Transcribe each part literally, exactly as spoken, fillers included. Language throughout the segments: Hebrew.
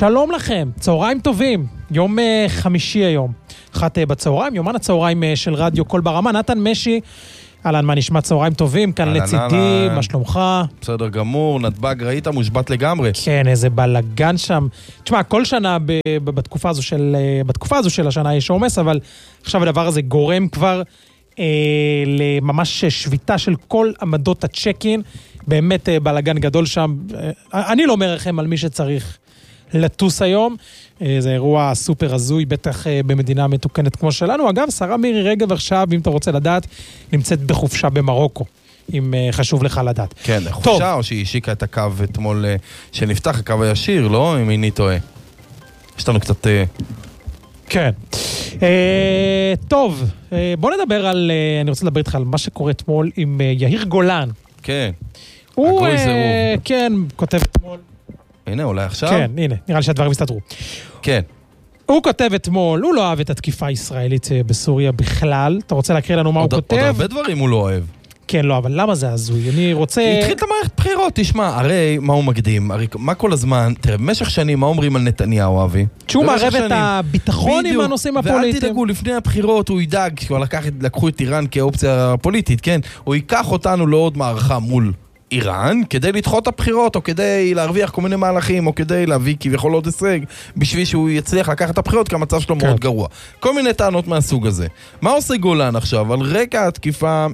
שלום לכם, צהריים טובים, יום uh, חמישי היום, אחת uh, בצהריים, יומן הצהריים uh, של רדיו כל ברמה, נתן משי, אלן, מה נשמע צהריים טובים, כאן אלן, לצידי, אלן. מה שלומך? בסדר גמור, נתב"ג ראית מושבת לגמרי. כן, איזה בלגן שם. תשמע, כל שנה ב- ב- בתקופה הזו של, בתקופה הזו של השנה יש עומס, אבל עכשיו הדבר הזה גורם כבר אה, לממש שביתה של כל עמדות הצ'קין, באמת אה, בלגן גדול שם. אה, אני לא מרחם על מי שצריך לטוס היום, אה, זה אירוע סופר הזוי, בטח אה, במדינה מתוקנת כמו שלנו. אגב, שרה מירי רגב עכשיו, אם אתה רוצה לדעת, נמצאת בחופשה במרוקו. אם uh, חשוב לך לדעת. כן, חופשה או שהיא השיקה את הקו אתמול uh, שנפתח, הקו הישיר, לא? אם איני טועה. יש לנו קצת... Uh... כן. Uh, טוב, uh, בוא נדבר על... Uh, אני רוצה לדבר איתך על מה שקורה אתמול עם uh, יאיר גולן. כן. הוא, uh, כן, כותב אתמול... הנה, אולי עכשיו? כן, הנה, נראה לי שהדברים הסתדרו. כן. הוא כותב אתמול, הוא לא אוהב את התקיפה הישראלית בסוריה בכלל. אתה רוצה להקריא לנו מה הוא כותב? עוד הרבה דברים הוא לא אוהב. כן, לא, אבל למה זה הזוי? אני רוצה... התחיל את המערכת בחירות, תשמע, הרי מה הוא מקדים? הרי מה כל הזמן, תראה, במשך שנים, מה אומרים על נתניהו, אבי? שהוא מערב את הביטחון עם הנושאים הפוליטיים. ואל תדאגו, לפני הבחירות הוא ידאג, שהוא לקחו את איראן כאופציה פוליטית, כן? הוא ייקח אותנו לעוד מערכה מול איראן, כדי לדחות את הבחירות, או כדי להרוויח כל מיני מהלכים, או כדי להביא כביכול עוד הישג, בשביל שהוא יצליח לקחת את הבחירות, כי המצב שלו מאוד גרוע. כל מיני טענות מהסוג הזה. מה עושה גולן עכשיו? על רקע התקיפה...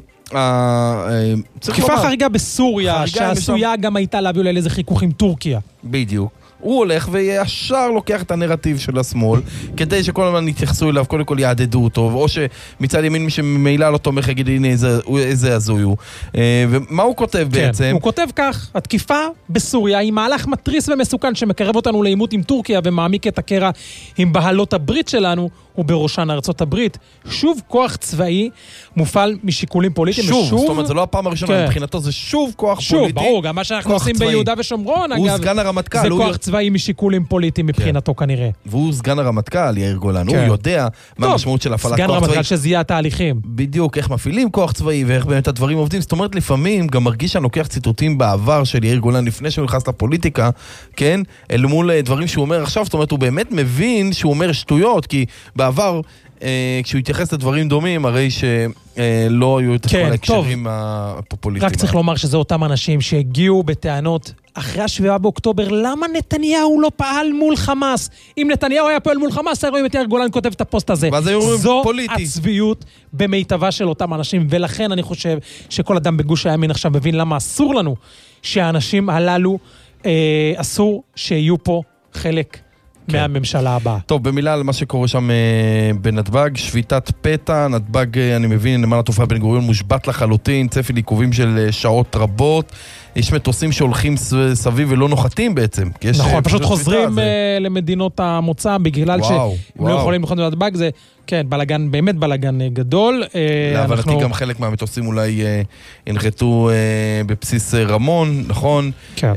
תקיפה חריגה בסוריה, שעשויה גם הייתה להביא אולי איזה חיכוך עם טורקיה. בדיוק. הוא הולך וישר לוקח את הנרטיב של השמאל, כדי שכל הזמן יתייחסו אליו, קודם כל יעדדו אותו, או שמצד ימין מי שממילא לא תומך יגיד, הנה איזה הזוי הוא. ומה הוא כותב בעצם? הוא כותב כך, התקיפה בסוריה היא מהלך מטריס ומסוכן שמקרב אותנו לעימות עם טורקיה ומעמיק את הקרע עם בעלות הברית שלנו, ובראשן ארצות הברית. שוב כוח צבאי מופעל משיקולים פוליטיים. שוב, ושוב, זאת אומרת, זה לא הפעם הראשונה, כן. מבחינתו זה שוב כוח שוב, פוליטי. שוב, ברור, גם מה שאנחנו עושים צבאי. ביהודה ושומרון, הוא אגב, סגן הרמטכ"ל, זה הוא... כוח צבאי משיקולים פוליטיים מבחינתו כן. כנראה. והוא סגן הרמטכ"ל, יאיר גולן, כן. הוא יודע מה המשמעות של הפעלת כוח צבאי. סגן הרמטכ"ל שזיהה תהליכים. בדיוק, איך מפעילים כוח צבאי ואיך באמת הדברים עובדים. זאת אומרת, לפעמים גם מרגיש שאני לוקח ציטוטים בעבר של יאיר גולן לפני שהוא נכנס לפוליטיקה, כן? אל מול דברים שהוא אומר עכשיו, זאת אומרת, הוא באמת מבין שהוא אומר שטויות, כי בעבר כשהוא התייחס לדברים דומים, הרי שלא היו את כל ההקשרים הפופוליטיים. רק צריך לומר שזה אותם אנשים שהגיעו בטענות אחרי השבעה באוקטובר, למה נתניהו לא פעל מול חמאס? אם נתניהו היה פועל מול חמאס, רואים את יאיר גולן כותב את הפוסט הזה. זו הצביעות במיטבה של אותם אנשים, ולכן אני חושב שכל אדם בגוש הימין עכשיו מבין למה אסור לנו שהאנשים הללו, אסור שיהיו פה חלק מהממשלה הבאה. טוב, במילה על מה שקורה שם בנתב"ג, שביתת פתע, נתב"ג, אני מבין, נמל התעופה בן גוריון מושבת לחלוטין, צפי לעיכובים של שעות רבות, יש מטוסים שהולכים סביב ולא נוחתים בעצם. נכון, פשוט חוזרים למדינות המוצא, בגלל שהם לא יכולים לנחות בנתב"ג, זה, כן, בלגן, באמת בלגן גדול. להבנתי גם חלק מהמטוסים אולי הנחתו בבסיס רמון, נכון? כן.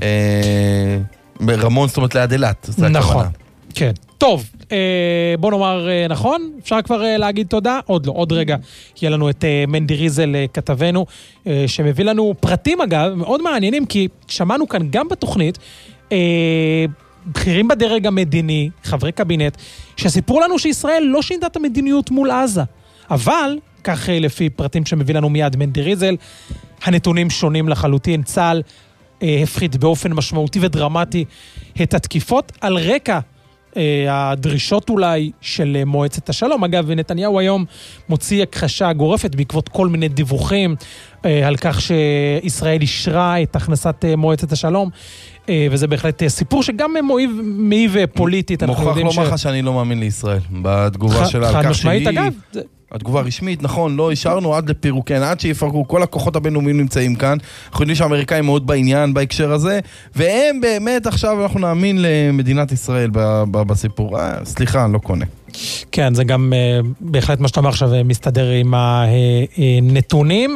רמון, זאת אומרת ליד אילת, זה הכוונה. נכון. כן. טוב, אה, בוא נאמר אה, נכון, אפשר כבר אה, להגיד תודה? עוד לא, עוד רגע יהיה לנו את אה, מנדי ריזל אה, כתבנו, אה, שמביא לנו פרטים אגב, מאוד מעניינים, כי שמענו כאן גם בתוכנית, אה, בכירים בדרג המדיני, חברי קבינט, שסיפרו לנו שישראל לא שינתה את המדיניות מול עזה. אבל, כך אה, לפי פרטים שמביא לנו מיד מנדי ריזל, הנתונים שונים לחלוטין, צה"ל אה, הפחית באופן משמעותי ודרמטי את התקיפות על רקע הדרישות אולי של מועצת השלום. אגב, נתניהו היום מוציא הכחשה גורפת בעקבות כל מיני דיווחים על כך שישראל אישרה את הכנסת מועצת השלום, וזה בהחלט סיפור שגם מעיב פוליטית. מוכרח לומר לך שאני לא מאמין לישראל בתגובה שלה על כך שהיא... אגב, התגובה הרשמית, נכון, לא השארנו עד לפירוקן, עד שיפרקו, כל הכוחות הבינלאומיים נמצאים כאן, אנחנו יודעים שהאמריקאים מאוד בעניין בהקשר הזה, והם באמת עכשיו אנחנו נאמין למדינת ישראל בסיפור. סליחה, אני לא קונה. כן, זה גם בהחלט מה שאתה אומר עכשיו מסתדר עם הנתונים.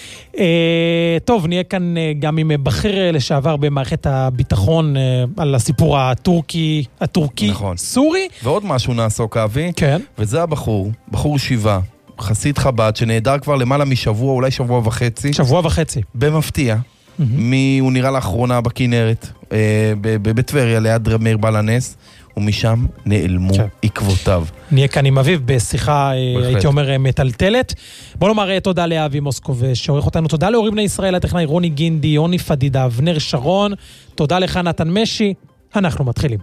טוב, נהיה כאן גם עם בכיר לשעבר במערכת הביטחון על הסיפור הטורקי, הטורקי סורי. ועוד משהו נעסוק, אבי. כן. וזה הבחור, בחור שיבה, חסיד חב"ד, שנהדר כבר למעלה משבוע, אולי שבוע וחצי. שבוע וחצי. במפתיע. מי הוא נראה לאחרונה בכנרת, בטבריה, ליד מאיר בעל הנס, ומשם נעלמו עקבותיו. נהיה כאן עם אביב בשיחה, הייתי אומר, מטלטלת. בוא נאמר תודה לאבי מוסקוב שעורך אותנו, תודה להורים בני ישראל, הטכנאי רוני גינדי, יוני פדידה, אבנר שרון, תודה לך נתן משי, אנחנו מתחילים.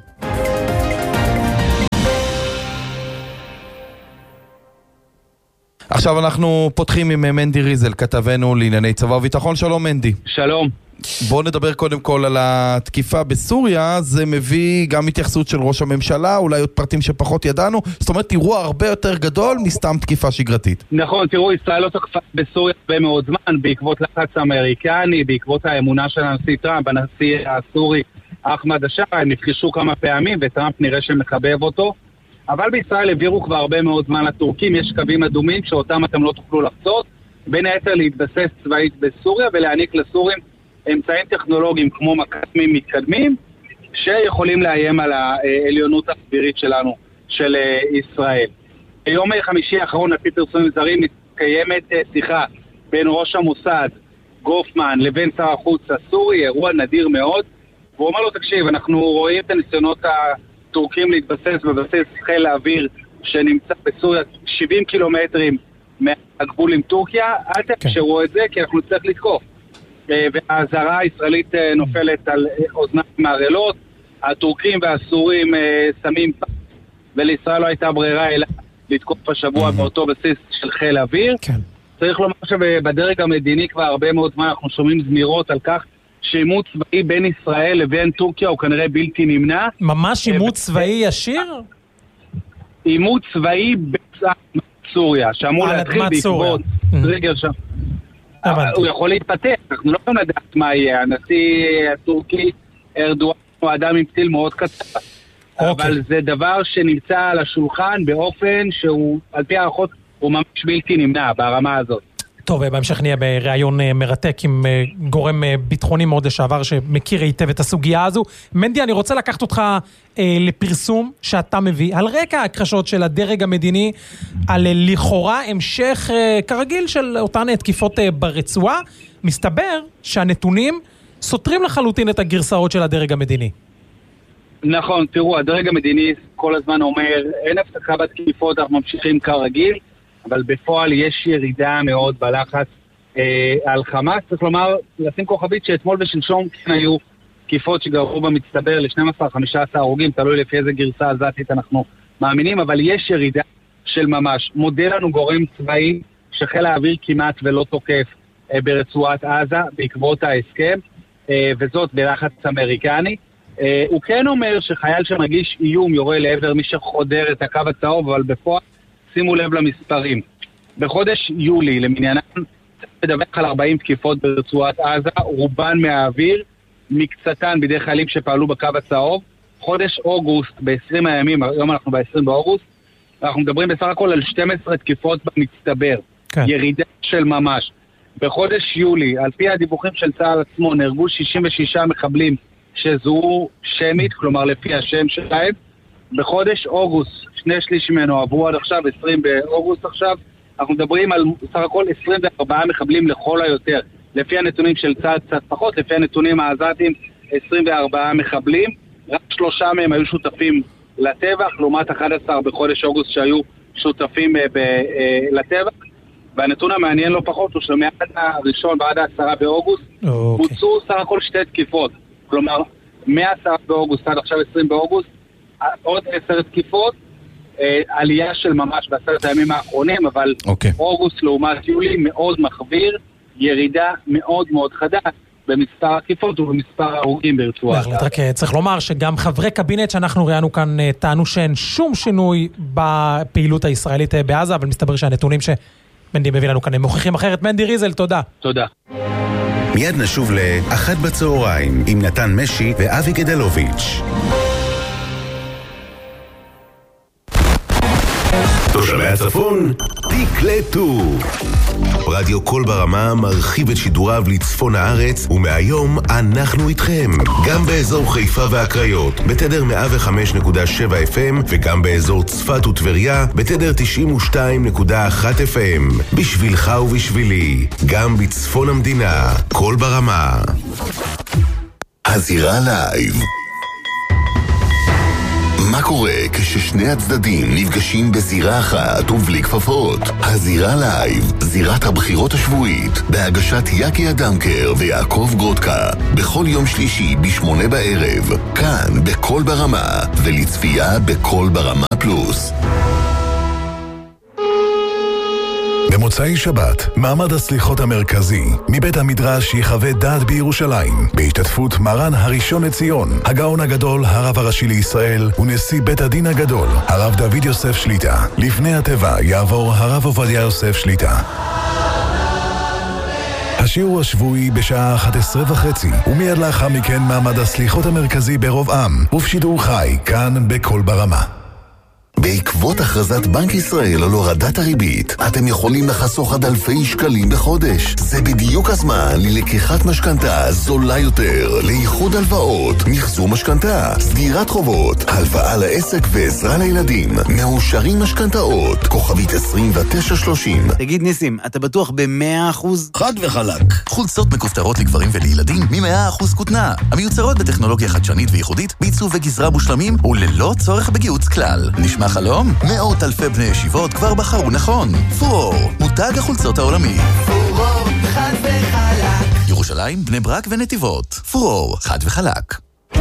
עכשיו אנחנו פותחים עם מנדי ריזל, כתבנו לענייני צבא וביטחון. שלום מנדי. שלום. בואו נדבר קודם כל על התקיפה בסוריה. זה מביא גם התייחסות של ראש הממשלה, אולי עוד פרטים שפחות ידענו, זאת אומרת אירוע הרבה יותר גדול מסתם תקיפה שגרתית. נכון, תראו, ישראל לא תקפה בסוריה הרבה מאוד זמן בעקבות לחץ אמריקני, בעקבות האמונה של הנשיא טראמפ, הנשיא הסורי אחמד השאר, הם נפגשו כמה פעמים וטראמפ נראה שמחבב אותו, אבל בישראל העבירו כבר הרבה מאוד זמן לטורקים, יש קווים אדומים שאותם אתם לא תוכלו לחצות, בין היתר להתבסס צבאית בסוריה ולהעניק לסורים אמצעים טכנולוגיים כמו מקדמים מתקדמים שיכולים לאיים על העליונות הסבירית שלנו, של ישראל. ביום חמישי האחרון, על פי פרסומים זרים, מתקיימת שיחה בין ראש המוסד גופמן לבין שר החוץ הסורי, אירוע נדיר מאוד, והוא אומר לו, תקשיב, אנחנו רואים את הניסיונות הטורקים להתבסס בבסיס חיל האוויר שנמצא בסוריה שבעים קילומטרים מהגבול עם טורקיה, אל תאפשרו את זה כי אנחנו נצטרך לתקוף. והזרה הישראלית נופלת על אוזניים מערלות, הטורקים והסורים שמים פס, ולישראל לא הייתה ברירה אלא לתקוף השבוע באותו בסיס של חיל האוויר. צריך לומר שבדרג המדיני כבר הרבה מאוד זמן אנחנו שומעים זמירות על כך שאימות צבאי בין ישראל לבין טורקיה הוא כנראה בלתי נמנע. ממש אימות צבאי ישיר? אימות צבאי בסוריה, שאמור להתחיל בעקבות טריגר שם. הוא יכול להתפתח, אנחנו לא יכולים לדעת מה יהיה. הנשיא הטורקי ארדואן הוא אדם עם סטיל מאוד קצר, אבל זה דבר שנמצא על השולחן באופן שהוא, על פי הערכות, הוא ממש בלתי נמנע ברמה הזאת. טוב, בהמשך נהיה בראיון מרתק עם גורם ביטחוני מאוד לשעבר שמכיר היטב את הסוגיה הזו. מנדי, אני רוצה לקחת אותך אה, לפרסום שאתה מביא על רקע הקרשות של הדרג המדיני, על לכאורה המשך אה, כרגיל של אותן תקיפות אה, ברצועה. מסתבר שהנתונים סותרים לחלוטין את הגרסאות של הדרג המדיני. נכון, תראו, הדרג המדיני כל הזמן אומר, אין הפסקה בתקיפות, אנחנו ממשיכים כרגיל, אבל בפועל יש ירידה מאוד בלחץ אה, על חמאס. צריך לומר, לשים כוכבית שאתמול ושלשום כן היו תקיפות שגררו במצטבר ל-שנים עשר עד חמישה עשר הרוגים, תלוי לפי איזה גרסה עזתית אנחנו מאמינים, אבל יש ירידה של ממש. מודל לנו גורם צבאי שחיל האוויר כמעט ולא תוקף אה, ברצועת עזה בעקבות ההסכם, אה, וזאת בלחץ אמריקני. אה, הוא כן אומר שחייל שמרגיש איום יורה לעבר מי שחודר את הקו הצהוב, אבל בפועל שימו לב למספרים. בחודש יולי, למניינם, מדווח על ארבעים תקיפות ברצועת עזה, רובן מהאוויר, מקצתן בידי חיילים שפעלו בקו הצהוב. חודש אוגוסט, ב-עשרים הימים, היום אנחנו ב-עשרים באוגוסט, אנחנו מדברים בסך הכל על שתים עשרה תקיפות במצטבר. כן. ירידה של ממש. בחודש יולי, על פי הדיווחים של צה"ל עצמו, נהרגו שישים ושישה מחבלים שזוהו שמית, כלומר לפי השם שלהם. בחודש אוגוסט, שני שליש ממנו עברו עד עכשיו, עשרים באוגוסט עכשיו, אנחנו מדברים על סך הכל עשרים וארבעה מחבלים לכל היותר. לפי הנתונים של צה"ל קצת פחות, לפי הנתונים העזתיים, עשרים וארבעה מחבלים, רק שלושה מהם היו שותפים לטבח, לעומת אחד עשר בחודש אוגוסט שהיו שותפים לטבח, והנתון המעניין לא פחות הוא שמעד הראשון ועד העשרה באוגוסט, בוצעו סך הכל שתי תקיפות, כלומר, מעשרה באוגוסט עד עכשיו עשרים באוגוסט, עוד עשר תקיפות, עלייה של ממש בעשרת הימים האחרונים, אבל okay. אוגוסט לעומת יולי מאוד מחביר, ירידה מאוד מאוד חדה במספר התקיפות ובמספר ההרוגים ברצועת עזה. רק צריך לומר שגם חברי קבינט שאנחנו ראינו כאן טענו שאין שום שינוי בפעילות הישראלית בעזה, אבל מסתבר שהנתונים שמנדי מביא לנו כאן הם מוכיחים אחרת. מנדי ריזל, תודה. תודה. מיד נשוב לאחת בצהריים עם נתן משי ואבי גדלוביץ'. תושבי מהצפון, תקלטו. רדיו קול ברמה מרחיב את שידוריו לצפון הארץ, ומהיום אנחנו איתכם. גם באזור חיפה והקריות, בתדר מאה וחמש נקודה שבע אף אם, וגם באזור צפת וטבריה, בתדר תשעים ושתיים נקודה אחת אף אם. בשבילך ובשבילי, גם בצפון המדינה, קול ברמה. הזירה לייב. מה קורה כששני הצדדים נפגשים בזירה אחת ובלי כפפות? הזירה לייב, זירת הבחירות השבועית, בהגשת יקי אדמקר ויעקב גרודקה, בכל יום שלישי בשמונה בערב, כאן בקול ברמה, ולצפייה בקול ברמה פלוס. במוצאי שבת, מעמד הסליחות המרכזי, מבית המדרש יחווה דעת בירושלים, בהשתתפות מרן הראשון לציון, הגאון הגדול, הרב הראשי לישראל, ונשיא בית הדין הגדול, הרב דוד יוסף שליטה. לפני הטבע יעבור הרב עובדיה יוסף שליטה. השיעור השבועי בשעה אחת עשרה וחצי, ומיד לאחר מכן מעמד הסליחות המרכזי ברוב עם, ובשידור חי, כאן בקול ברמה. בעקבות הכרזת בנק ישראל על הורדת הריבית, אתם יכולים לחסוך עד אלפי שקלים בחודש. זה בדיוק הזמן ללקיחת משכנתה זולה יותר, לאיחוד הלוואות, מחזור משכנתה, סגירת חובות, הלוואה לעסק ועזרה לילדים, מאושרים משכנתאות, כוכבית עשרים ותשע שלושים. תגיד ניסים, אתה בטוח ב-מאה אחוז? חד וחלק. חולצות מכופתרות לגברים ולילדים מ-מאה אחוז כותנה, המיוצרות בטכנולוגיה חדשנית וייחודית, בעיצוב וגזרה מושלמים וללא צורך בגיוץ כלל. נשמע חלום? מאות אלפי בני ישיבות כבר בחרו נכון. פורור, מותג החולצות העולמי. פורור, חד וחלק. ירושלים, בני ברק ונתיבות. פורור, חד וחלק.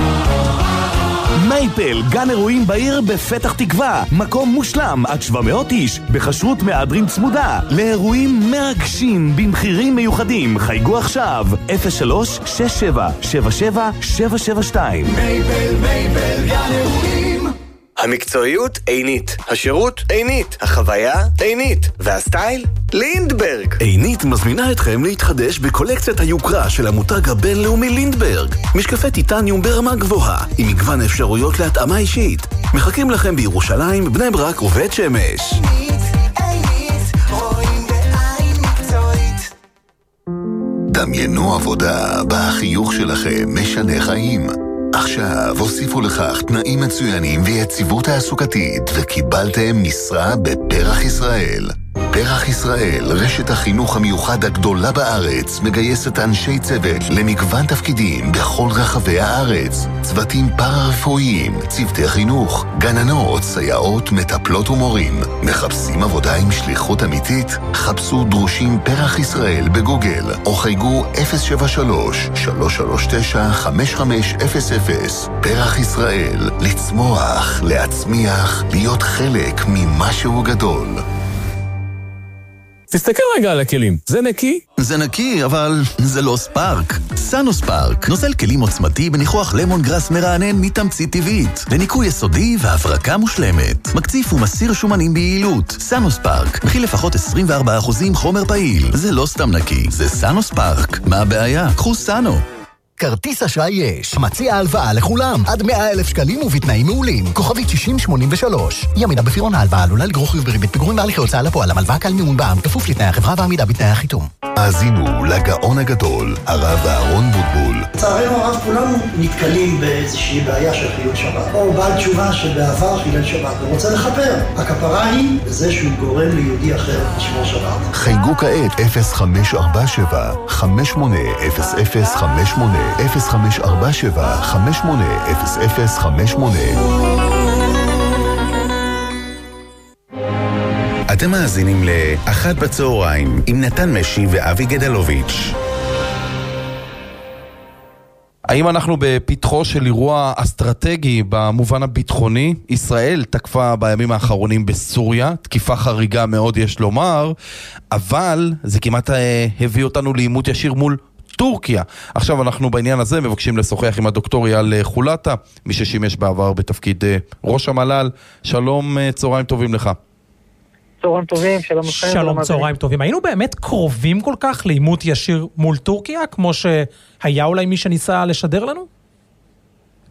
מייפל, גן אירועים בעיר בפתח תקווה, מקום מושלם עד שבע מאות איש, בחשרות מהדרין צמודה, לאירועים מרגשים במחירים מיוחדים. חייגו עכשיו אפס שלוש שש שבע שבע שבע שבע שבע שתיים. מייפל, מייפל, גן אירועים. המקצועיות עינית, השירות עינית, החוויה עינית, והסטייל לינדברג. עינית מזמינה אתכם להתחדש בקולקציית היוקרה של המותג הבינלאומי לינדברג. משקפי טיטניום ברמה גבוהה, עם מגוון אפשרויות להתאמה אישית. מחכים לכם בירושלים, בני ברק ובית שמש. עינית, עינית, רואים בעין מקצועית. דמיינו עבודה בה החיוך שלכם משנה חיים. עכשיו הוסיפו לכך תנאים מצוינים ויציבות תעסוקתית, וקיבלתם משרה בפרח ישראל. פרח ישראל, רשת החינוך המיוחד הגדולה בארץ, מגייסת אנשי צוות למגוון תפקידים בכל רחבי הארץ. צוותים פארה-רפואיים, צוותי חינוך, גננות, סייעות, מטפלות ומורים. מחפשים עבודה עם שליחות אמיתית? חפשו דרושים פרח ישראל בגוגל, או חייגו אפס שבע שלוש שלוש שלוש תשע חמש חמש אפס אפס. פרח ישראל, לצמוח, להצמיח, להיות חלק ממשהו גדול. תסתכל רגע על הכלים, זה נקי? זה נקי, אבל זה לא ספארק. סאנו ספארק, נוזל כלים עוצמתי בניחוח למון גרס מרענן מתמצית טבעית, לניקוי יסודי והברקה מושלמת. מקציף ומסיר שומנים ביעילות. סאנו ספארק, מכיל לפחות עשרים וארבעה אחוז חומר פעיל. זה לא סתם נקי, זה סאנו ספארק. מה הבעיה? קחו סאנו. כרטיס אשראי יש. מציע הלוואה לכולם. עד מאה אלף שקלים ובתנאים מעולים. כוכבית שישים שמונים ושלוש. ימינה בפירעון ההלוואה עלולה לגרור חיוב בריבית פיגורים והליכי הוצאה לפועל. המלוואה קל מימון בע"מ, כפוף לתנאי החברה ועמידה בתנאי החיתום. האזינו לגאון הגדול, הרב אהרון בוטבול. לצערנו הרב, כולנו נתקלים באיזושהי בעיה של חילול שבת. או בעל תשובה שבעבר חילל שבת ורוצה לכפר. הכפרה היא בזה שהוא גורם ליהודי אחר לשמור שבת. חייגו כעת אפס חמש ארבע שבע חמש שמונה אפס אפס חמש שמונה אפס חמש ארבע שבע חמש שמונה אפס אפס חמש שמונה. אתם מאזינים לאחת בצהריים עם נתן משי ואבי גדלוביץ'. האם אנחנו בפתחו של אירוע אסטרטגי במובן הביטחוני? ישראל תקפה בימים האחרונים בסוריה, תקיפה חריגה מאוד יש לומר, אבל זה כמעט הביא אותנו לעימות ישיר מול טורקיה. עכשיו אנחנו בעניין הזה מבקשים לשוחח עם הדוקטור אייל חולטה, מי ששימש בעבר בתפקיד ראש המל"ל. שלום, צהריים טובים לך. צהריים טובים, שלום לכם. שלום, צהריים טובים. היינו באמת קרובים כל כך לעימות ישיר מול טורקיה, כמו שהיה אולי מי שניסה לשדר לנו?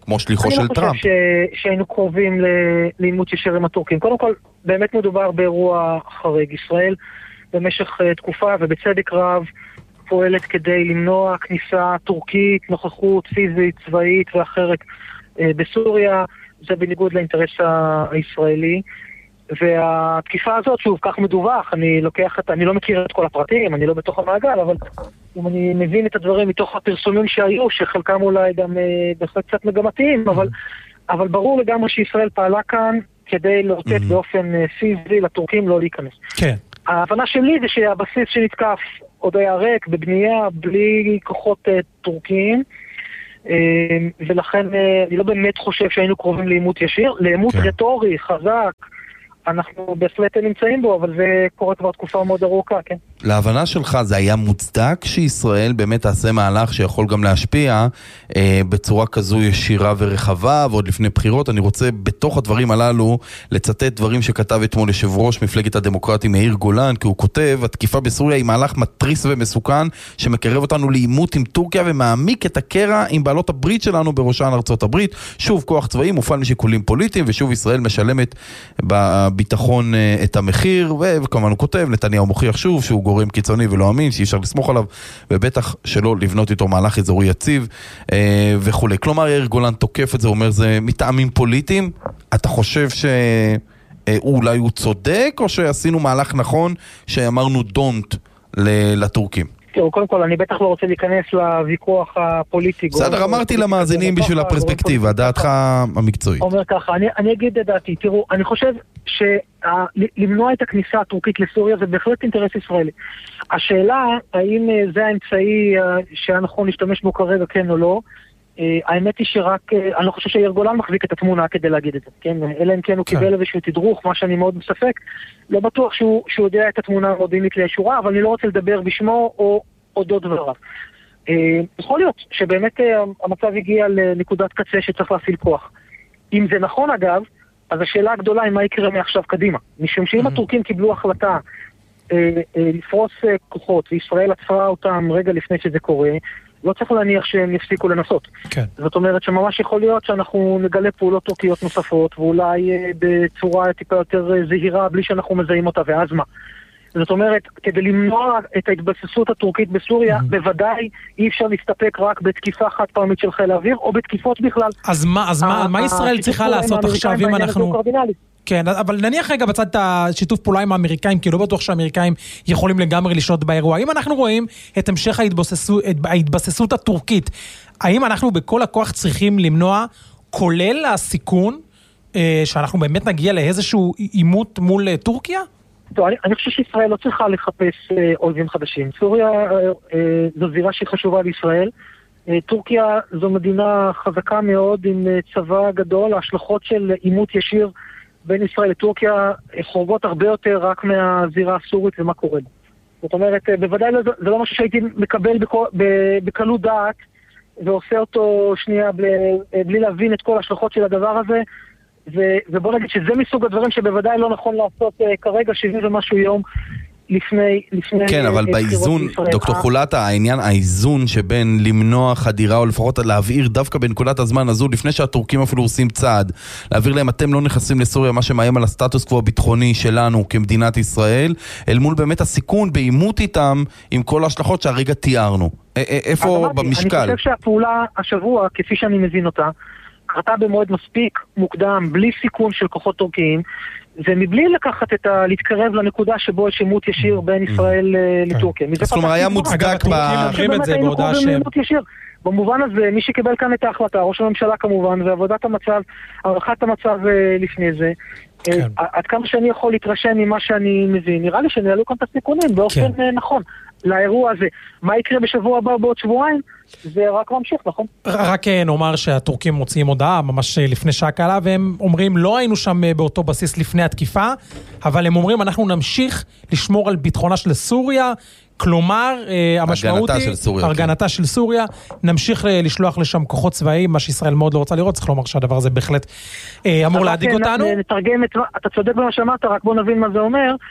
כמו שליחו של טראמפ. אני לא חושב ש... שהיינו קרובים לעימות ישיר עם הטורקים. קודם כל, באמת מדובר באירוע חריג. ישראל במשך תקופה ובצדק רב פועלת כדי למנוע כניסה טורקית, נוכחות פיזית, צבאית ואחרת בסוריה. זה בניגוד לאינטרס הישראלי. והתקיפה הזאת, שוב, כך מדווח, אני לוקח את, אני לא מכיר את כל הפרטים, אני לא בתוך המעגל, אבל אם אני מבין את הדברים מתוך הפרסומים שהיו, שחלקם אולי גם אה, בהחלט קצת מגמתיים, אבל, אבל ברור לגמרי שישראל פעלה כאן כדי לאותת באופן אה, פיזי לטורקים לא להיכנס. כן. ההבנה שלי זה שהבסיס שנתקף עוד היה ריק, בבנייה, בלי כוחות אה, טורקיים, אה, ולכן אה, אני לא באמת חושב שהיינו קרובים לעימות ישיר, לעימות כן. רטורי, חזק, אנחנו בהחלט נמצאים בו, אבל זה קורה כבר תקופה מאוד ארוכה, כן. להבנה שלך זה היה מוצדק שישראל באמת תעשה מהלך שיכול גם להשפיע אה, בצורה כזו ישירה ורחבה, ועוד לפני בחירות. אני רוצה בתוך הדברים הללו לצטט דברים שכתב אתמול יושב ראש מפלגת הדמוקרטים מאיר גולן, כי הוא כותב, התקיפה בסוריה היא מהלך מטריס ומסוכן, שמקרב אותנו לעימות עם טורקיה ומעמיק את הקרע עם בעלות הברית שלנו, בראשן ארצות הברית. שוב, כוח צבאי מופעל משיקולים פוליטיים, ושוב ישראל משלמת בביטחון אה, את המחיר, וכמובן הוא כותב, נתניהו מוכיח שוב שהוא גורם קיצוני ולא אמין, שאי אפשר לסמוך עליו, ובטח שלא לבנות איתו מהלך אזורי יציב אה, וכו'. כלומר, יאיר גולן תוקף את זה, אומר זה מטעמים פוליטיים. אתה חושב שאולי הוא צודק, או שעשינו מהלך נכון שאמרנו don't לטורקים? תראו, קודם כל, אני בטח לא רוצה להיכנס לוויכוח הפוליטי. בסדר, אמרתי למאזינים בשביל הפרספקטיבה, דעתך המקצועית. אומר ככה, אני, אני אגיד את דעתי, תראו, אני חושב שלמנוע את הכניסה הטורקית לסוריה זה בהחלט אינטרס ישראלי. השאלה, האם זה האמצעי שהיה נכון להשתמש בו כרגע, כן או לא, האמת היא שרק, אני לא חושב שיאיר גולן מחזיק את התמונה כדי להגיד את זה, כן? אלא אם כן הוא קיבל איזשהו תדרוך, מה שאני מאוד מספק, לא בטוח שהוא, שהוא יודע את התמונה המודיעינית לישורה, אבל אני לא רוצה לדבר בשמו או אודות דבריו. יכול להיות שבאמת המצב הגיע לנקודת קצה שצריך להפעיל כוח. אם זה נכון אגב, אז השאלה הגדולה היא מה יקרה מעכשיו קדימה. משום שאם הטורקים קיבלו החלטה לפרוס כוחות, וישראל עצרה אותם רגע לפני שזה קורה, לא צריך להניח שהם יפסיקו לנסות. כן. זאת אומרת שממש יכול להיות שאנחנו נגלה פעולות טורקיות נוספות, ואולי בצורה טיפה יותר זהירה, בלי שאנחנו מזהים אותה, ואז מה? זאת אומרת, כדי למנוע את ההתבססות הטורקית בסוריה, בוודאי אי אפשר להסתפק רק בתקיפה חד פעמית של חיל האוויר, או בתקיפות בכלל. אז מה, אז מה, מה ישראל צריכה לעשות עכשיו אם אנחנו... כן, אבל נניח רגע בצד את השיתוף פעולה עם האמריקאים, כי לא בטוח שהאמריקאים יכולים לגמרי לשלוט באירוע. אם אנחנו רואים את המשך ההתבססות, ההתבססות הטורקית, האם אנחנו בכל הכוח צריכים למנוע, כולל הסיכון, שאנחנו באמת נגיע לאיזשהו עימות מול טורקיה? טוב, אני, אני חושב שישראל לא צריכה לחפש אה, אויבים חדשים. סוריה אה, אה, זו זירה שהיא חשובה לישראל. אה, טורקיה זו מדינה חזקה מאוד עם אה, צבא גדול. ההשלכות של עימות ישיר בין ישראל לטורקיה אה, חורגות הרבה יותר רק מהזירה הסורית ומה קורה. זאת אומרת, אה, בוודאי לא, זה לא משהו שהייתי מקבל בכל, בקלות דעת ועושה אותו שנייה בלי, אה, בלי להבין את כל ההשלכות של הדבר הזה. ו- ובוא נגיד שזה מסוג הדברים שבוודאי לא נכון לעשות uh, כרגע, שזה משהו יום לפני... לפני כן, אבל באיזון, דוקטור חולטה, העניין, האיזון שבין למנוע חדירה, או לפחות להבהיר דווקא בנקודת הזמן הזו, לפני שהטורקים אפילו עושים צעד, להבהיר להם, אתם לא נכנסים לסוריה, מה שמאיים על הסטטוס קוו הביטחוני שלנו כמדינת ישראל, אל מול באמת הסיכון בעימות איתם, עם כל ההשלכות שהרגע תיארנו. איפה במשקל? אני חושב שהפעולה השבוע, כפי שאני מבין אותה, קרתה במועד מספיק מוקדם, בלי סיכון של כוחות טורקיים, ומבלי לקחת את ה... להתקרב לנקודה שבו יש עימות ישיר בין ישראל לטורקיה. אז כלומר היה מוצדק ב... אומרים את זה בהודעה שהם... במובן הזה, מי שקיבל כאן את ההחלטה, ראש הממשלה כמובן, ועבודת המצב, הערכת המצב לפני זה, עד כמה שאני יכול להתרשם ממה שאני מבין, נראה לי שנעלו כאן את הסיכונים באופן נכון לאירוע הזה. מה יקרה בשבוע הבא בעוד שבועיים? זה רק ממשיך, נכון? רק נאמר שהטורקים מוציאים הודעה ממש לפני שעה קלה, והם אומרים לא היינו שם באותו בסיס לפני התקיפה, אבל הם אומרים אנחנו נמשיך לשמור על ביטחונה של סוריה, כלומר, המשמעות היא, הרגנתה של סוריה, נמשיך לשלוח לשם כוחות צבאיים, מה שישראל מאוד לא רוצה לראות, צריך לומר שהדבר הזה בהחלט אמור להדיג אותנו. נתרגם את, אתה צודק במה שאמרת, רק בוא נבין מה זה אומר.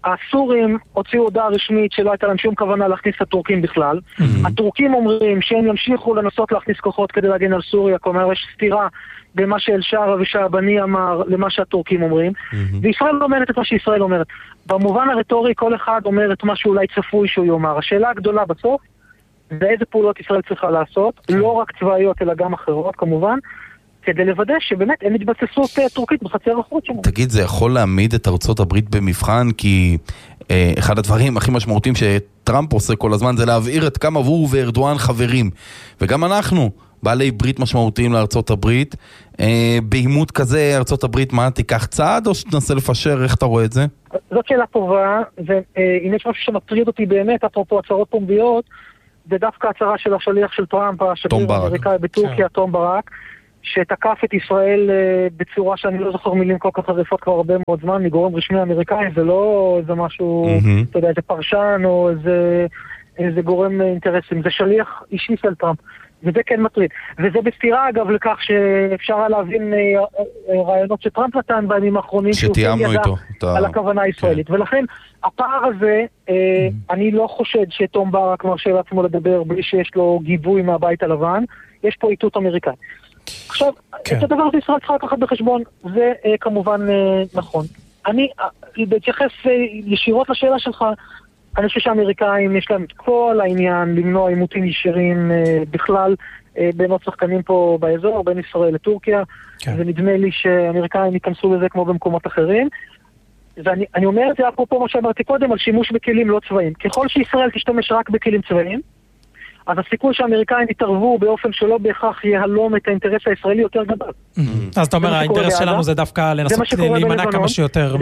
הסורים הוציאו הודעה רשמית שלא הייתה להם שום כוונה להכניס את הטורקים בכלל. הטורקים אומרים שהם ימשיכו לנסות להכניס כוחות כדי להגן על סוריה, כלומר יש סתירה במה שאל-שרה ושעבני אמר למה שהטורקים אומרים, וישראל לא אומרת את מה שישראל אומרת. במובן הרטורי כל אחד אומר את מה שאולי צפוי שהוא יאמר. השאלה הגדולה בסוף זה איזה פעולות ישראל צריכה לעשות, לא רק צבאיות אלא גם אחרות כמובן, כדי לוודא שבאמת אין התבססות טורקית בחצר החוץ שלנו. תגיד, זה יכול להעמיד את ארצות הברית במבחן, כי אה, אחד הדברים הכי משמעותיים שטראמפ עושה כל הזמן זה להבהיר את כמה הוא וארדואן חברים. וגם אנחנו, בעלי ברית משמעותיים לארצות הברית, אה, בעימות כזה ארצות הברית, מה, תיקח צעד או שתנסה לפשר? איך אתה רואה את זה? זאת שאלה טובה, ואם יש משהו שמטריד אותי באמת, אפרופו הצהרות פומביות, זה דווקא הצהרה של השליח של טראמפ, השגריר האמריקאי בטורקיה, תום ברק, שתקף את ישראל בצורה שאני לא זוכר מילים כל כך חריפות כבר הרבה מאוד זמן, מגורם רשמי אמריקאי, זה לא איזה משהו, אתה יודע, איזה פרשן או איזה, איזה גורם אינטרסים, זה שליח אישי של טראמפ, וזה כן מטריד. וזה בסתירה אגב לכך שאפשר להבין רעיונות שטראמפ נתן בימים האחרונים, שתיאמנו איתו על הכוונה הישראלית. ולכן הפער הזה, אני לא חושד שתום ברק מרשה לעצמו לדבר בלי שיש לו גיבוי מהבית הלבן, יש פה איתות אמריקאי. עכשיו, כן. את הדבר הזה ישראל צריכה לקחת בחשבון, זה אה, כמובן אה, נכון. אני, אה, בהתייחס אה, ישירות לשאלה שלך, אני חושב שהאמריקאים יש להם את כל העניין למנוע עימותים ישירים אה, בכלל אה, בין עוד שחקנים פה באזור, בין ישראל לטורקיה, כן. ונדמה לי שהאמריקאים ייכנסו לזה כמו במקומות אחרים. ואני אני אומר את זה אפרופו מה שאמרתי קודם על שימוש בכלים לא צבאיים. ככל שישראל תשתמש רק בכלים צבאיים, אז הסיכוי שהאמריקאים יתערבו באופן שלא בהכרח יהלום את האינטרס הישראלי יותר גדול. אז אתה אומר, האינטרס שלנו זה דווקא לנסות להימנע כמה שיותר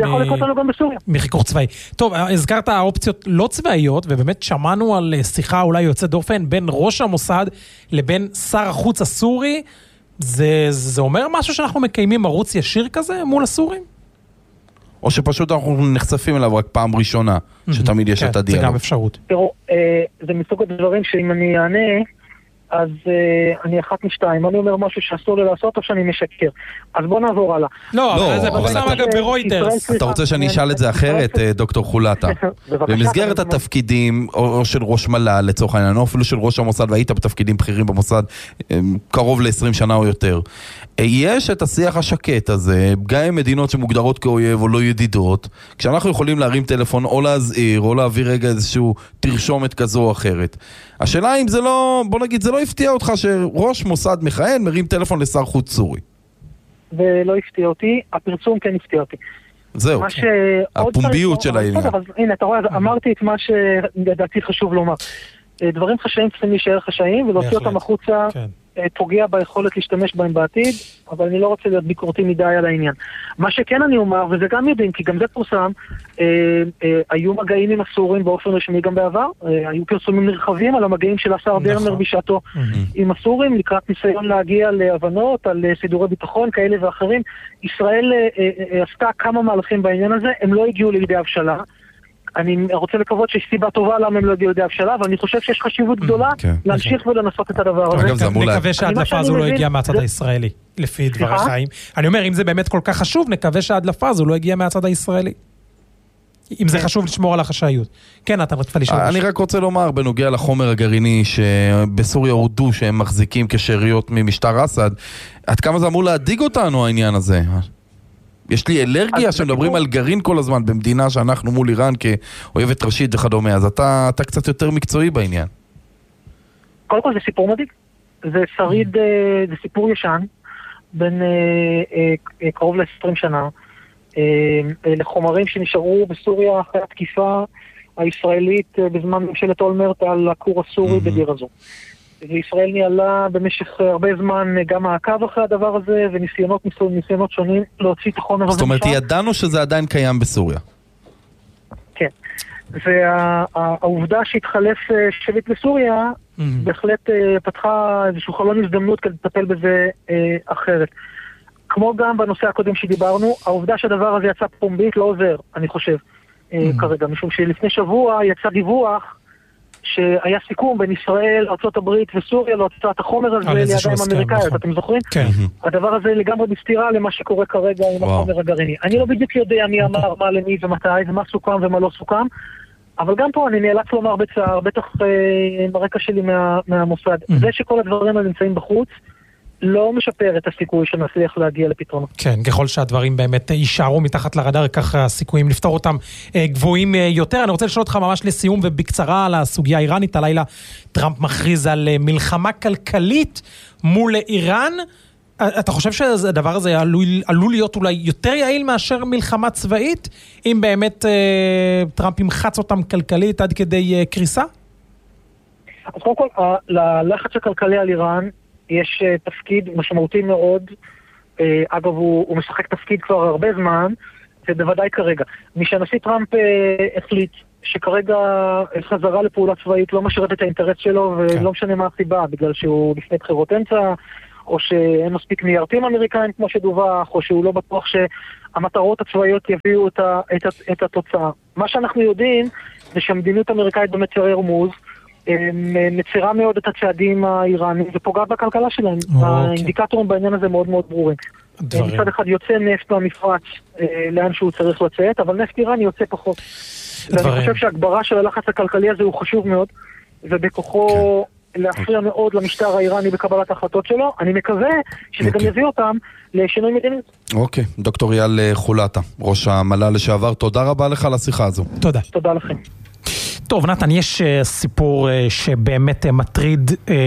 מחיכוך צבאי. טוב, הזכרת האופציות לא צבאיות, ובאמת שמענו על שיחה אולי יוצאת דופן בין ראש המוסד לבין שר החוץ הסורי. זה אומר משהו שאנחנו מקיימים ערוץ ישיר כזה מול הסורים? או שפשוט אנחנו נחשפים אליו רק פעם ראשונה, שתמיד יש את הדיאלוג. זה גם אפשרות. תראו, זה מסוג הדברים שאם אני אענה, אז אני אחת משתיים. אני אומר משהו שאסור לי לעשות, או שאני משקר. אז בואו נעבור הלאה. לא, זה פורסם אגב ברויטרס. אתה רוצה שאני אשאל את זה אחרת, דוקטור חולטה? במסגרת התפקידים, או של ראש מל"ל, לצורך העניין, או אפילו של ראש המוסד, והיית בתפקידים בכירים במוסד קרוב ל-עשרים שנה או יותר. יש את השיח השקט הזה, גם עם מדינות שמוגדרות כאויב או לא ידידות, כשאנחנו יכולים להרים טלפון או להזהיר, או להעביר רגע איזשהו תרשומת כזו או אחרת. השאלה אם זה לא, בוא נגיד, זה לא הפתיע אותך שראש מוסד מכהן מרים טלפון לשר חוץ סורי. ולא הפתיע אותי, הפרסום כן הפתיע אותי. זהו, הפומביות של העניין. הנה, אתה רואה, אמרתי את מה שדעתי חשוב לומר. דברים חשאיים צריכים להישאר חשאיים, ולהוציא אותם החוצה פוגע ביכולת להשתמש בהם בעתיד, אבל אני לא רוצה להיות ביקורתי מדי על העניין. מה שכן אני אומר, וזה גם יודעים, כי גם זה פורסם, אה, אה, היו מגעים עם הסורים באופן רשמי גם בעבר, אה, היו פרסומים נרחבים על המגעים של השר דרמר בשעתו עם הסורים, לקראת ניסיון להגיע להבנות על סידורי ביטחון כאלה ואחרים. ישראל אה, אה, עשתה כמה מהלכים בעניין הזה, הם לא הגיעו לידי הבשלה. אני רוצה לקוות שיש סיבה טובה למה הם לא הגיעו לידי הבשלה, אבל אני חושב שיש חשיבות גדולה להמשיך ולנסות את הדבר הזה. אגב, זה אמור נקווה שההדלפה הזו לא הגיעה מהצד הישראלי, לפי דברי חיים. אני אומר, אם זה באמת כל כך חשוב, נקווה שההדלפה הזו לא הגיעה מהצד הישראלי. אם זה חשוב לשמור על החשאיות. כן, אתה רצית לשאול. אני רק רוצה לומר, בנוגע לחומר הגרעיני, שבסוריה הודו שהם מחזיקים כשאריות ממשטר אסד, עד כמה זה אמור להדאיג אותנו העניין הזה? יש לי אלרגיה שמדברים על גרעין כל הזמן במדינה שאנחנו מול איראן כאויבת ראשית וכדומה, אז אתה, אתה קצת יותר מקצועי בעניין. קודם כל זה סיפור מדהים. זה שריד, זה סיפור ישן, בין קרוב ל-עשרים שנה, לחומרים שנשארו בסוריה אחרי התקיפה הישראלית בזמן ממשלת אולמרט על הכור הסורי בדיר הזו. וישראל ניהלה במשך הרבה זמן גם מעקב אחרי הדבר הזה, וניסיונות ניסיונות שונים להוציא את החומר הזה. זאת אומרת, ידענו שזה עדיין קיים בסוריה. כן. והעובדה שהתחלף שביט בסוריה, בהחלט פתחה איזשהו חלון הזדמנות כדי לטפל בזה אחרת. כמו גם בנושא הקודם שדיברנו, העובדה שהדבר הזה יצא פומבית לא עוזר, אני חושב, כרגע, משום שלפני שבוע יצא דיווח שהיה סיכום בין ישראל, ארצות הברית וסוריה להוצאת החומר הזה לידיים אמריקאיות, אתם זוכרים? כן. הדבר הזה לגמרי בסתירה למה שקורה כרגע עם החומר הגרעיני. אני לא בדיוק יודע מי אמר מה למי ומתי, ומה סוכם ומה לא סוכם, אבל גם פה אני נאלץ לומר בצער, בטח ברקע שלי מהמוסד, זה שכל הדברים נמצאים בחוץ, לא משפר את הסיכוי שנצליח להגיע לפתרונות. כן, ככל שהדברים באמת יישארו מתחת לרדאר, ככה הסיכויים לפתור אותם גבוהים יותר. אני רוצה לשאול אותך ממש לסיום ובקצרה על הסוגיה האיראנית. הלילה טראמפ מכריז על מלחמה כלכלית מול איראן. אתה חושב שהדבר הזה עלול, עלול להיות אולי יותר יעיל מאשר מלחמה צבאית, אם באמת טראמפ ימחץ אותם כלכלית עד כדי קריסה? אז קודם כל, ללחץ הכלכלי על איראן, יש uh, תפקיד משמעותי מאוד, uh, אגב הוא, הוא משחק תפקיד כבר הרבה זמן, ובוודאי כרגע. משהנשיא טראמפ uh, החליט שכרגע חזרה לפעולה צבאית לא משרת את האינטרס שלו, ולא כן. משנה מה הסיבה, בגלל שהוא לפני בחירות אמצע, או שאין מספיק מיירטים אמריקאים כמו שדווח, או שהוא לא בטוח שהמטרות הצבאיות יביאו את, ה, את, ה, את התוצאה. מה שאנחנו יודעים זה שהמדיניות האמריקאית במצרי רמוז, מצירה מאוד את הצעדים האיראנים ופוגעת בכלכלה שלהם. האינדיקטורים בעניין הזה מאוד מאוד ברורים. מצד אחד יוצא נפט מהמפרץ לאן שהוא צריך לצאת, אבל נפט איראני יוצא פחות. ואני חושב שהגברה של הלחץ הכלכלי הזה הוא חשוב מאוד, ובכוחו להפריע מאוד למשטר האיראני בקבלת ההחלטות שלו. אני מקווה שזה גם יביא אותם לשינוי מדיני. אוקיי, דוקטור אייל חולטה, ראש המל"ל לשעבר, תודה רבה לך על השיחה הזו. תודה. תודה לכם. טוב, נתן, יש סיפור שבאמת מטריד,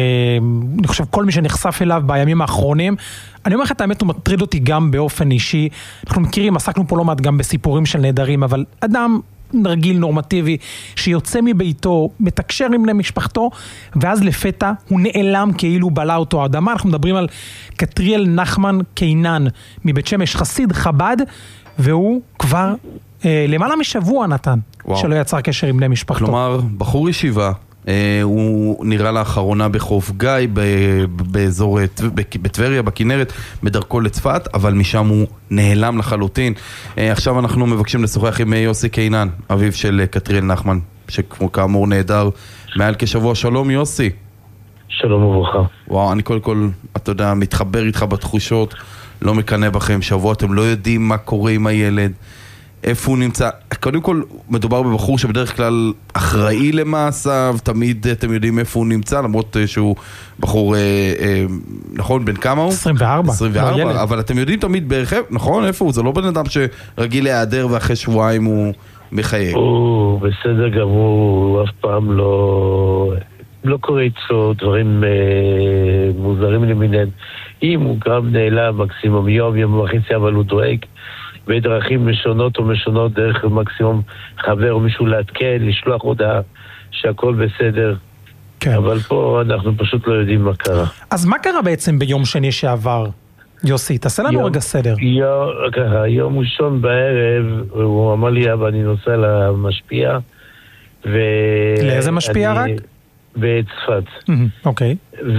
אני חושב, כל מי שנחשף אליו בימים האחרונים. אני אומר לך את האמת, הוא מטריד אותי גם באופן אישי. אנחנו מכירים, עסקנו פה לא מעט גם בסיפורים של נהדרים, אבל אדם רגיל, נורמטיבי, שיוצא מביתו, מתקשר עם בני משפחתו, ואז לפתע הוא נעלם כאילו בלע אותו האדמה. אנחנו מדברים על קטריאל נחמן קיינן, מבית שמש, חסיד חב"ד, והוא כבר אה, למעלה משבוע נתן, וואו. שלא יצר קשר עם בני משפחתו. כלומר, בחור ישיבה, אה, הוא נראה לאחרונה בחוף גיא, ב- באזור, בטבריה, בכנרת, בדרכו לצפת, אבל משם הוא נעלם לחלוטין. אה, עכשיו אנחנו מבקשים לשוחח עם יוסי קיינן, אביו של קטריאל נחמן, שכמו כאמור נהדר מעל כשבוע. שלום יוסי. שלום וברכה. וואו, אני קודם כל, אתה יודע, מתחבר איתך בתחושות, לא מקנה בכם, שבוע אתם לא יודעים מה קורה עם הילד, איפה הוא נמצא. קודם כל, מדובר בבחור שבדרך כלל אחראי למעשיו, תמיד אתם יודעים איפה הוא נמצא, למרות שהוא בחור, אה, אה, נכון, בן כמה הוא? עשרים וארבע. עשרים וארבע, לא אבל אתם יודעים תמיד בערך, נכון, איפה הוא? זה לא בן אדם שרגיל להיעדר ואחרי שבועיים הוא מחייג. הוא בסדר גמור, הוא אף פעם לא... לא קורה איתו דברים אה, מוזרים למיניהם. אם הוא גם נעלם מקסימום יום, יום וחצי, אבל הוא דואג בדרכים משונות או משונות, דרך מקסימום חבר או מישהו להתקן, לשלוח הודעה שהכל בסדר. כן. אבל פה אנחנו פשוט לא יודעים מה קרה. אז מה קרה בעצם ביום שני שעבר? יוסי, תעשה לנו יום, רגע סדר. יום, ככה, יום ראשון בערב, הוא אמר לי, אבא, אני נוסע למשפיע. ו... לאיזה משפיע אני... רק? בצפת. אוקיי.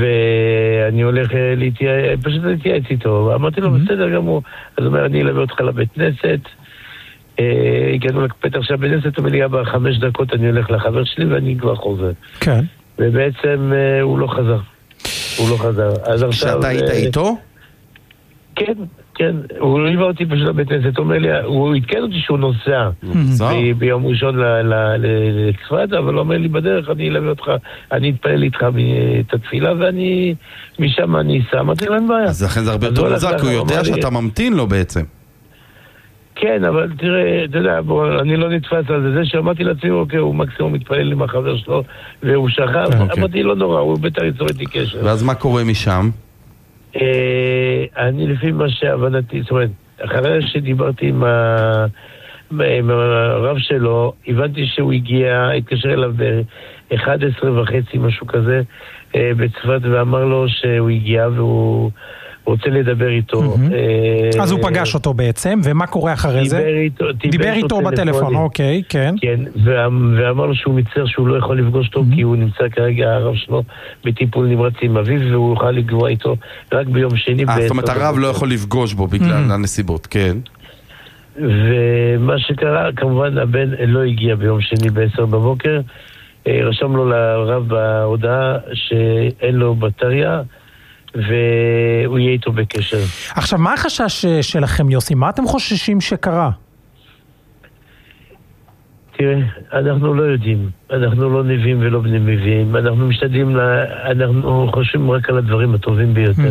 ואני הולך להתייעץ, פשוט להתייעץ איתו. אמרתי לו, בסדר גמור. אז הוא אומר, אני אלווה אותך לבית כנסת. הגענו לפתח של הבית כנסת, הוא אומר לי, אבא, חמש דקות אני הולך לחבר שלי ואני כבר חוזר. כן. ובעצם הוא לא חזר. הוא לא חזר. כשאתה היית איתו? כן, כן. הוא ליווה אותי פשוט לבית כנסת. הוא אומר לי, הוא התקן אותי שהוא נוסע ביום ראשון לצפת, אבל הוא אומר לי, בדרך אני אלווה אותך, אני אתפעל איתך את התפילה, ואני משם אני אסע. אמרתי לו, אין בעיה. אז לכן זה הרבה יותר מוזר, כי הוא יודע שאתה ממתין לו בעצם. כן, אבל תראה, אתה יודע, בוא, אני לא נתפס על זה. זה שאמרתי לעצמי, אוקיי, הוא מקסימום מתפעל עם החבר שלו, והוא שכב. אמרתי, לא נורא, הוא בטח יצור איתי קשר. ואז מה קורה משם? אני לפי מה שהבנתי, זאת אומרת, אחרי שדיברתי עם, ה... עם הרב שלו, הבנתי שהוא הגיע, התקשר אליו ב-אחת עשרה וחצי, משהו כזה, בצפת, ואמר לו שהוא הגיע והוא רוצה לדבר איתו. אז הוא פגש אותו בעצם, ומה קורה אחרי זה? דיבר איתו בטלפון, אוקיי, כן. כן, ואמר לו שהוא מצטער שהוא לא יכול לפגוש אותו, כי הוא נמצא כרגע, הרב שלו, בטיפול נמרץ עם אביו, והוא יוכל לגבוע איתו רק ביום שני. זאת אומרת, הרב לא יכול לפגוש בו בגלל הנסיבות, כן. ומה שקרה, כמובן, הבן לא הגיע ביום שני בעשר בבוקר, רשם לו לרב בהודעה שאין לו בטריה, והוא יהיה איתו בקשר. עכשיו, מה החשש שלכם, יוסי? מה אתם חוששים שקרה? תראה, אנחנו לא יודעים. אנחנו לא נביאים ולא בני נביאים. אנחנו משתדלים, לה, אנחנו חושבים רק על הדברים הטובים ביותר.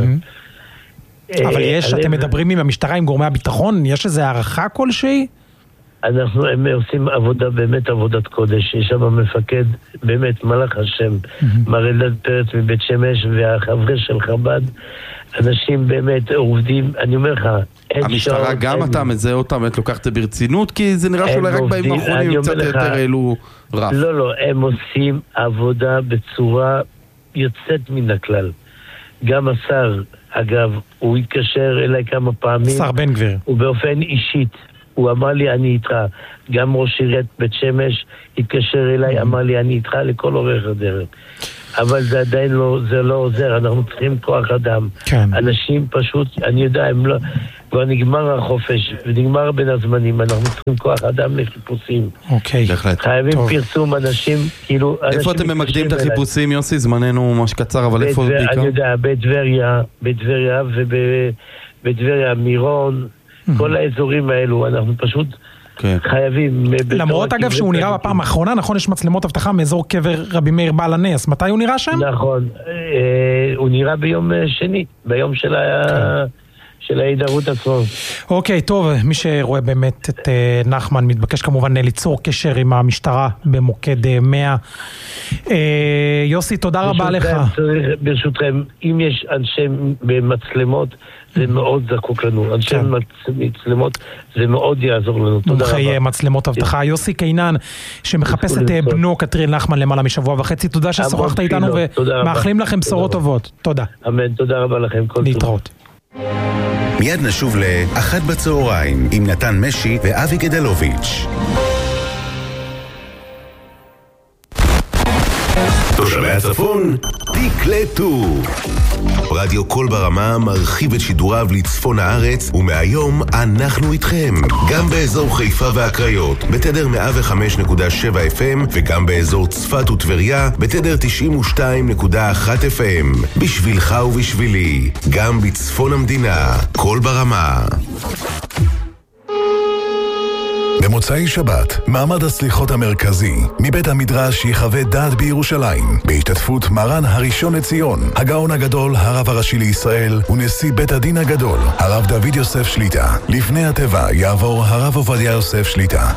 אבל יש, אתם מדברים עם המשטרה, עם גורמי הביטחון? יש איזו הערכה כלשהי? אנחנו, הם עושים עבודה, באמת עבודת קודש. יש שם מפקד, באמת, מלאך השם, מר אלדד פרץ מבית שמש, והחבר'ה של חב"ד, אנשים באמת עובדים, אני אומר לך, המשטרה גם אתה מזהה אותם, את לוקחת ברצינות, כי זה נראה שאולי רק בימים האחרונים קצת יותר העלו רף. לא, לא, הם עושים עבודה בצורה יוצאת מן הכלל. גם השר, אגב, הוא התקשר אליי כמה פעמים. שר בן גביר. ובאופן אישית. הוא אמר לי, אני איתך. גם ראש עיריית בית שמש התקשר אליי, אמר לי, אני איתך לכל אורך הדרך. אבל זה עדיין לא, זה לא עוזר, אנחנו צריכים כוח אדם. כן. אנשים פשוט, אני יודע, הם לא, כבר נגמר החופש, ונגמר בין הזמנים, אנחנו צריכים כוח אדם לחיפושים. אוקיי. חייבים טוב. פרסום, אנשים, כאילו... איפה אתם ממקדים את החיפושים, יוסי? זמננו ממש קצר, אבל איפה בעיקר? אני יודע, בטבריה, בטבריה ובטבריה, מירון, כל האזורים האלו, אנחנו פשוט... חייבים... למרות אגב שהוא נראה בפעם האחרונה, נכון, יש מצלמות הבטחה מאזור קבר רבי מאיר בעל הנס, מתי הוא נראה שם? נכון, הוא נראה ביום שני, ביום של ההידרות עצמו. אוקיי, טוב, מי שרואה באמת את נחמן מתבקש כמובן ליצור קשר עם המשטרה במוקד מאה. יוסי, תודה רבה לך. ברשותכם, אם יש אנשי מצלמות, זה מאוד זקוק לנו. אנשי מצלמות, זה מאוד יעזור לנו. תודה רבה. מומחי מצלמות הבטחה. יוסי קינן, שמחפש את בנו קטריאל נחמן למעלה משבוע וחצי. תודה ששוחחת איתנו ומאחלים לכם בשורות טובות. תודה. אמן, תודה רבה לכם. להתראות. מיד נשוב לאחת בצהריים עם נתן משי ואבי גדלוביץ'. תושבי הצפון, תקלטו. רדיו קול ברמה מרחיב את שידוריו לצפון הארץ, ומהיום אנחנו איתכם. גם באזור חיפה והקריות, בתדר מאה וחמש נקודה שבע אף אם, וגם באזור צפת וטבריה, בתדר תשעים ושתיים נקודה אחת אף אם. בשבילך ובשבילי, גם בצפון המדינה, קול ברמה. במוצאי שבת, מעמד הסליחות המרכזי, מבית המדרש יחווה דעת בירושלים, בהשתתפות מרן הראשון לציון, הגאון הגדול, הרב הראשי לישראל, ונשיא בית הדין הגדול, הרב דוד יוסף שליטה. לפני הטבע יעבור הרב עובדיה יוסף שליטה.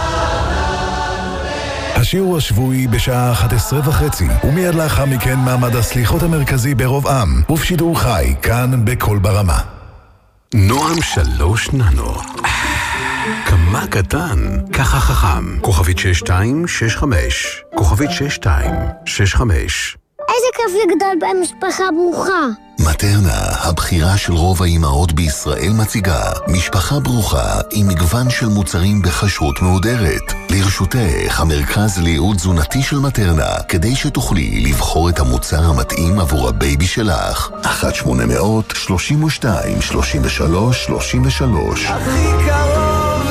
השיעור השבועי בשעה אחת עשרה וחצי, ומיד לאחר מכן מעמד הסליחות המרכזי ברוב עם, ובשידור חי, כאן בכל ברמה. נועם שלוש ננו. כמה קטן, ככה חכם. כוכבית שש שתיים שש חמש. כוכבית שש שתיים שש חמש. איזה כיף לגדול במשפחה ברוכה. מטרנה, הבחירה של רוב האימהות בישראל, מציגה משפחה ברוכה עם מגוון של מוצרים בכשרות מהודרת. לרשותך המרכז לייעוד תזונתי של מטרנה, כדי שתוכלי לבחור את המוצר המתאים עבור הבייבי שלך. אחת שמונה מאות שלושים ושתיים שלושים ושלוש שלושים ושלוש. הכי קרוב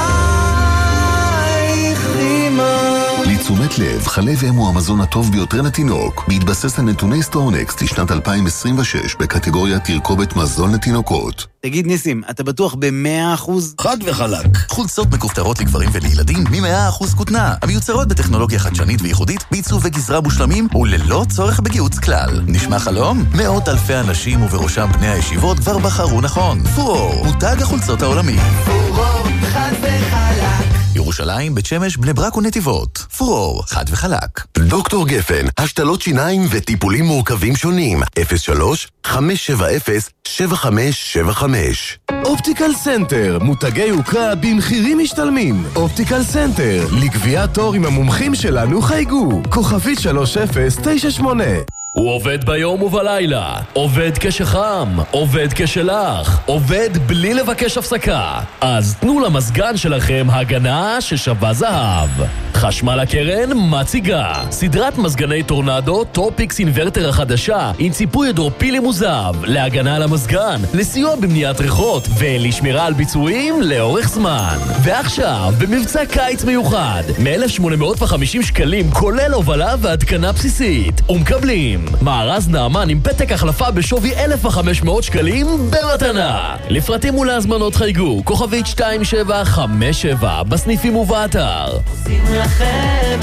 אלייך אמא. לתשומת לב, חלב אם הוא המזון הטוב ביותר לתינוק, בהתבסס על נתוני סטורנקסט לשנת אלפיים עשרים ושש בקטגוריה תרכובת מזון לתינוקות. תגיד ניסים, אתה בטוח ב-מאה אחוז? חד וחלק. חולצות מכופתרות לגברים ולילדים מ-מאה אחוז כותנה, המיוצרות בטכנולוגיה חדשנית וייחודית, בעיצוב וגזרה מושלמים וללא צורך בגיוץ כלל. נשמע חלום? מאות אלפי אנשים ובראשם בני הישיבות כבר בחרו נכון. פורור, מותג החולצות העולמי. פורור, חד וחלק. ירושלים, בית שמש, בני ברק ונתיבות. פורור, חד וחלק. דוקטור גפן, השתלות שיניים וטיפולים מורכבים שונים. אפס שלוש חמש שבע אפס שבע חמש שבע חמש. אופטיקל סנטר, מותגי יוקרה במחירים משתלמים. אופטיקל סנטר, לקביעת תור עם המומחים שלנו חייגו. כוכבית שלוש אפס תשע שמונה. הוא עובד ביום ובלילה, עובד כשחם, עובד כשלח, עובד בלי לבקש הפסקה. אז תנו למזגן שלכם הגנה ששווה זהב. חשמל הקרן מציגה סדרת מזגני טורנדו טופיקס אינברטר החדשה עם ציפוי הידרופילי מוזב להגנה על המזגן, לסיוע במניעת ריחות ולשמירה על ביצועים לאורך זמן. ועכשיו במבצע קיץ מיוחד מ-אלף שמונה מאות וחמישים שקלים כולל הובלה והתקנה בסיסית, ומקבלים מארז נאמן עם פתק החלפה בשווי אלף וחמש מאות שקלים במתנה. לפרטים ולהזמנות חייגו כוכבית שתיים שבע חמש שבע בסניפים ובאתר. עושים לכם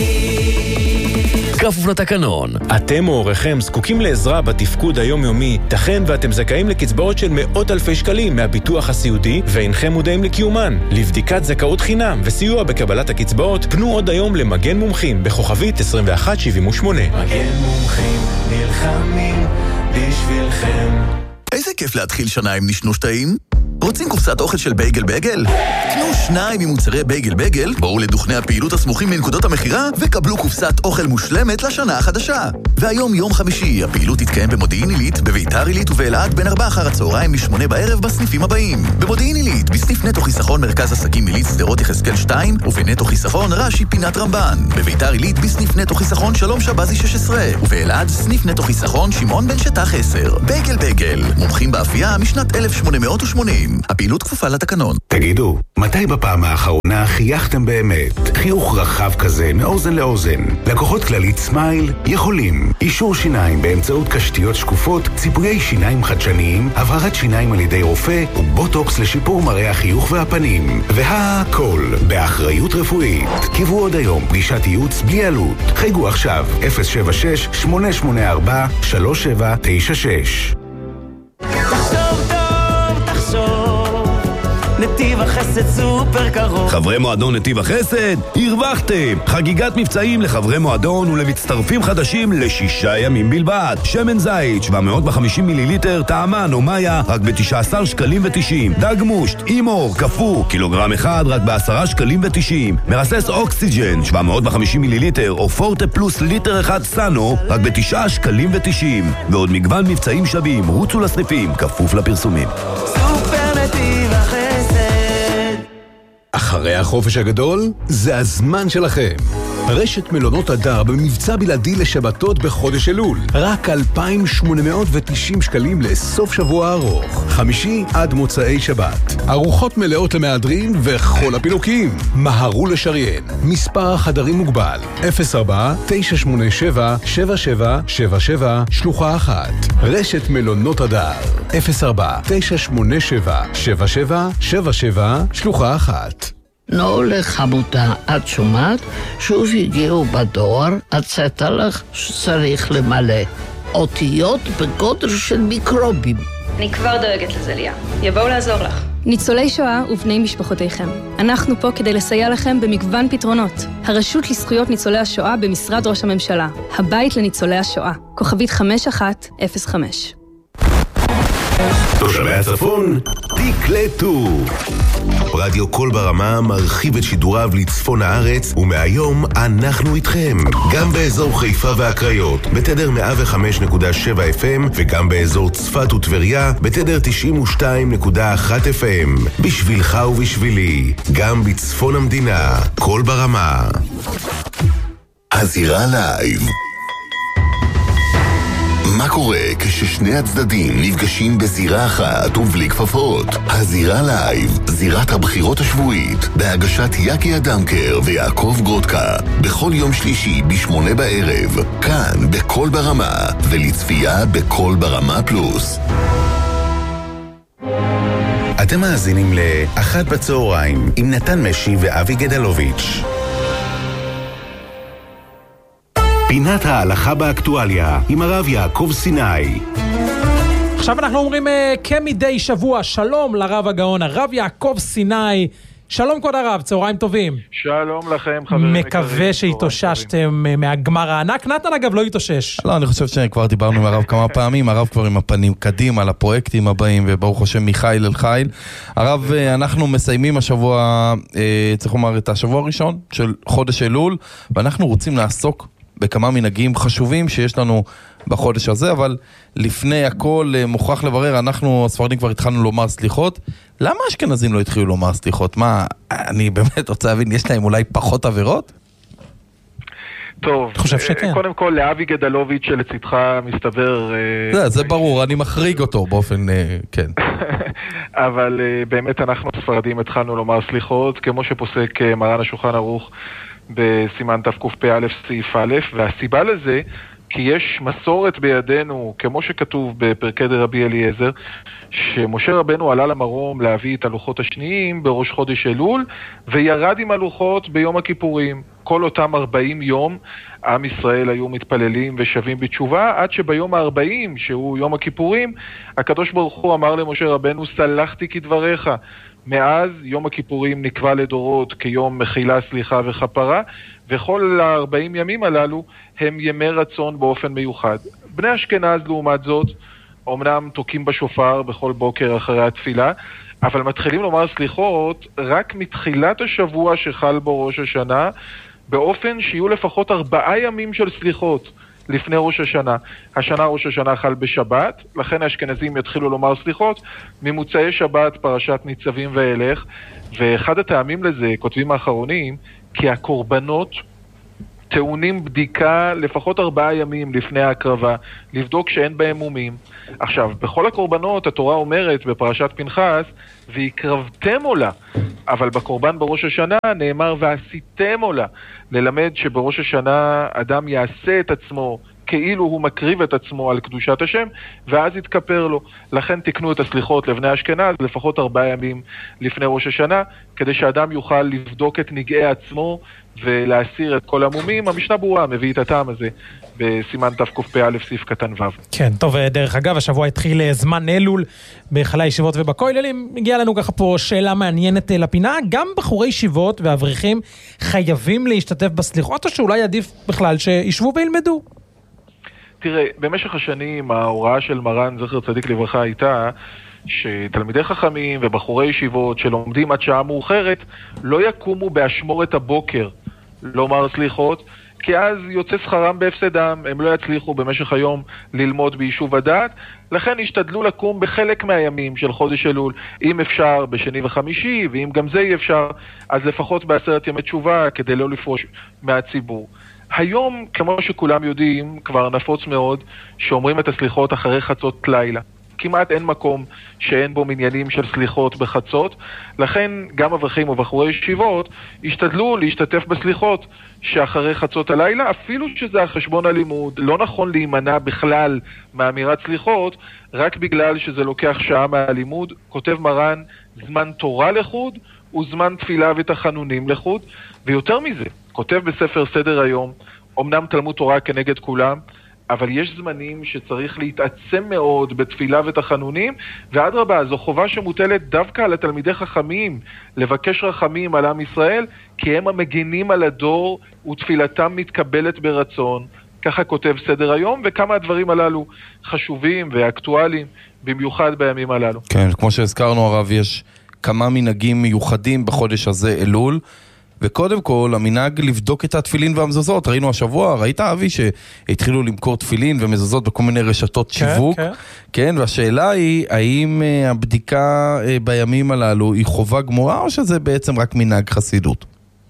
מחיר כפוף לתקנון. אתם או הוריכם זקוקים לעזרה בתפקוד היומיומי, תכן ואתם זכאים לקצבאות של מאות אלפי שקלים מהביטוח הסיעודי ואינכם מודעים לקיומן. לבדיקת זכאות חינם וסיוע בקבלת הקצבאות פנו עוד היום למגן מומחים בכוכבית עשרים ואחת שבעים ושמונה. מגן מומחים נלחמים בשבילכם. איזה כיף להתחיל שנה עם נשנוש טעים? רוצים קופסת אוכל של בייגל בייגל? קנו שניים ממוצרי בייגל בייגל, בואו לדוכני הפעילות הסמוכים לנקודות המחירה וקבלו קופסת אוכל מושלמת לשנה החדשה. והיום יום חמישי, הפעילות תתקיים במודיעין עילית, בביתר עילית ובאלעד בין ארבע אחר הצהריים משמונה בערב בסניפים הבאים. במודיעין עילית, בסניף נטו חיסכון מרכז עסקים עילית שדרות יחזקאל שתיים ובנטו חיסכון רש"י פינת רמב"ן. בביתר עילית בסניף נטו חיסכון שלום שבזי שש עשרה ובאלעד סניף נטו חיסכון שמעון בן שטח עשר. בייגל בייגל, מומחים באפייה משנת אלף שמונה מאות ושמונים. הפעילות כפופה לתקנון. תגידו, מתי בפעם האחרונה חייכתם באמת? חיוך רחב כזה מאוזן לאוזן. לקוחות כללית סמייל יכולים. אישור שיניים באמצעות קשתיות שקופות, ציפויי שיניים חדשניים, הבהרת שיניים על ידי רופא ובוטוקס לשיפור מראה החיוך והפנים. והכל באחריות רפואית. קיבו עוד היום פגישת ייעוץ בלי עלות. חייגו עכשיו אפס שבע שש שמונה שמונה ארבע שלוש שבע תשע שש. נתיב החסד סופר קרוב. חברי מועדון נתיב החסד, הרווחתם! חגיגת מבצעים לחברי מועדון ולמצטרפים חדשים לשישה ימים בלבד. שמן זית שבע מאות וחמישים מיליליטר, טעמן או מאיה רק ב-תשעה עשר שקלים ותשעים. דג מושט, אימור, קפוא, קילוגרם אחד רק ב-עשרה שקלים ותשעים. מרסס אוקסיג'ן שבע מאות וחמישים מיליליטר או פורטה פלוס ליטר אחד סאנו רק ב-תשעה שקלים ותשעים. ועוד מגוון מבצעים שווים, רוצו לסניפים, כפוף לפרסומים. סופר נתיב החסד. אחרי החופש הגדול, זה הזמן שלכם. רשת מלונות הדר במבצע בלעדי לשבתות בחודש אלול. רק אלפיים שמונה מאות ותשעים שקלים לסוף שבוע ארוך. חמישי עד מוצאי שבת. ארוחות מלאות למהדרין וכל הפינוקים. מהרו לשריין. מספר החדרים מוגבל. אפס ארבע תשע שמונה שבע שבע שבע שבע שבע שלוחה אחת. רשת מלונות הדר. אפס ארבע תשע שמונה שבע שבע שבע שבע שבע שלוחה אחת. נו לחמותה, את שומעת? שוב הגיעו בדואר, הצעת לך שצריך למלא. אותיות בגודל של מיקרובים. אני כבר דואגת לזה, ליה. יבואו לעזור לך. ניצולי שואה ובני משפחותיכם. אנחנו פה כדי לסייע לכם במגוון פתרונות. הרשות לזכויות ניצולי השואה במשרד ראש הממשלה. הבית לניצולי השואה. כוכבית חמש אחת אפס חמש. תושבי הצפון, תקלטו. רדיו קול ברמה מרחיב את שידוריו לצפון הארץ, ומהיום אנחנו איתכם. גם באזור חיפה והקריות, בתדר מאה וחמש נקודה שבע אף אם, וגם באזור צפת וטבריה, בתדר תשעים ושתיים נקודה אחת אף אם. בשבילך ובשבילי, גם בצפון המדינה, קול ברמה. הזירה לייב. מה קורה כששני הצדדים נפגשים בזירה אחת ובלי כפפות? הזירה לייב, זירת הבחירות השבועית, בהגשת יקי אדמקר ויעקב גרודקה, בכל יום שלישי בשמונה בערב, כאן בקול ברמה, ולצפייה בקול ברמה פלוס. אתם מאזינים לאחת בצהריים עם נתן משי ואבי גדלוביץ'. פינת ההלכה באקטואליה עם הרב יעקב סיני. עכשיו אנחנו אומרים כמדי שבוע שלום לרב הגאון, הרב יעקב סיני. שלום כבוד הרב, צהריים טובים. שלום לכם חברים. מקווה שהתאוששתם מהגמר הענק. נתן אגב לא התאושש. לא, אני חושב שכבר דיברנו עם הרב כמה פעמים, הרב כבר עם הפנים קדימה לפרויקטים הבאים, וברוך השם מיכאל אל חיל. הרב, אנחנו מסיימים השבוע, צריך לומר את השבוע הראשון של חודש אלול, ואנחנו רוצים לעסוק בכמה מנהגים חשובים שיש לנו בחודש הזה, אבל לפני הכל מוכרח לברר, אנחנו הספרדים כבר התחלנו לומר סליחות, למה אשכנזים לא התחילו לומר סליחות? מה, אני באמת רוצה להבין, יש להם אולי פחות עבירות? טוב, קודם כל לאבי גדלוביץ' שלצדך מסתבר... זה, זה ברור, אני מחריג אותו באופן, כן. אבל באמת אנחנו הספרדים התחלנו לומר סליחות, כמו שפוסק מרן השולחן ערוך בסימן תקפ"א סעיף א', והסיבה לזה, כי יש מסורת בידינו, כמו שכתוב בפרקי דרבי אליעזר, שמשה רבנו עלה למרום להביא את הלוחות השניים בראש חודש אלול, וירד עם הלוחות ביום הכיפורים. כל אותם ארבעים יום, עם ישראל היו מתפללים ושבים בתשובה, עד שביום הארבעים, שהוא יום הכיפורים, הקדוש ברוך הוא אמר למשה רבנו, סלחתי כדבריך. מאז יום הכיפורים נקבע לדורות כיום מחילה, סליחה וכפרה, וכל הארבעים ימים הללו הם ימי רצון באופן מיוחד. בני אשכנז לעומת זאת, אומנם תוקים בשופר בכל בוקר אחרי התפילה, אבל מתחילים לומר סליחות רק מתחילת השבוע שחל בו ראש השנה, באופן שיהיו לפחות ארבעה ימים של סליחות לפני ראש השנה. השנה ראש השנה חל בשבת, לכן האשכנזים יתחילו לומר סליחות ממוצאי שבת פרשת ניצבים ואילך, ואחד הטעמים לזה, כותבים האחרונים, כי הקורבנות טעונים בדיקה לפחות ארבעה ימים לפני ההקרבה, לבדוק שאין בהם מומים. עכשיו, בכל הקורבנות התורה אומרת בפרשת פנחס, והקרבתם עולה, אבל בקורבן בראש השנה נאמר ועשיתם עולה, ללמד שבראש השנה אדם יעשה את עצמו כאילו הוא מקריב את עצמו על קדושת השם, ואז יתכפר לו. לכן תקנו את הסליחות לבני אשכנז לפחות ארבעה ימים לפני ראש השנה, כדי שאדם יוכל לבדוק את נגעי עצמו ולהסיר את כל המומים. המשנה ברורה מביא את הטעם הזה בסימן תקפ"א סעיף קטן ו'. כן, טוב, דרך אגב, השבוע התחיל זמן אלול בהיכלי הישיבות ובכוללים. הגיעה לנו ככה פה שאלה מעניינת לפינה, גם בחורי ישיבות ואברכים חייבים להשתתף בסליחות, או שאולי עדיף בכלל שישבו וילמדו? תראה, במשך השנים ההוראה של מרן זכר צדיק לברכה הייתה שתלמידי חכמים ובחורי ישיבות שלומדים עד שעה מאוחרת לא יקומו באשמורת הבוקר לומר סליחות, כי אז יוצא שכרם בהפסדם, הם לא יצליחו במשך היום ללמוד ביישוב הדעת, לכן ישתדלו לקום בחלק מהימים של חודש אלול, אם אפשר בשני וחמישי, ואם גם זה אי אפשר, אז לפחות בעשרת ימי תשובה כדי לא לפרוש מהציבור. היום, כמו שכולם יודעים, כבר נפוץ מאוד שאומרים את הסליחות אחרי חצות לילה. כמעט אין מקום שאין בו מניינים של סליחות בחצות, לכן גם אברכים ובחורי ישיבות השתדלו להשתתף בסליחות שאחרי חצות הלילה, אפילו שזה החשבון הלימוד. לא נכון להימנע בכלל מאמירת סליחות, רק בגלל שזה לוקח שעה מהלימוד. כותב מרן, זמן תורה לחוד וזמן תפילה ותחנונים לחוד, ויותר מזה, כותב בספר סדר היום, אמנם תלמוד תורה כנגד כולם, אבל יש זמנים שצריך להתעצם מאוד בתפילה ותחנונים, ואדרבה, זו חובה שמוטלת דווקא על התלמידי חכמים, לבקש רחמים על עם ישראל, כי הם המגנים על הדור ותפילתם מתקבלת ברצון. ככה כותב סדר היום, וכמה הדברים הללו חשובים ואקטואליים, במיוחד בימים הללו. כן, כמו שהזכרנו הרב, יש כמה מנהגים מיוחדים בחודש הזה אלול, וקודם כל, המנהג לבדוק את התפילין והמזוזות. ראינו השבוע, ראית אבי שהתחילו למכור תפילין ומזוזות בכל מיני רשתות שיווק. כן, כן. כן, והשאלה היא, האם הבדיקה בימים הללו היא חובה גמורה, או שזה בעצם רק מנהג חסידות?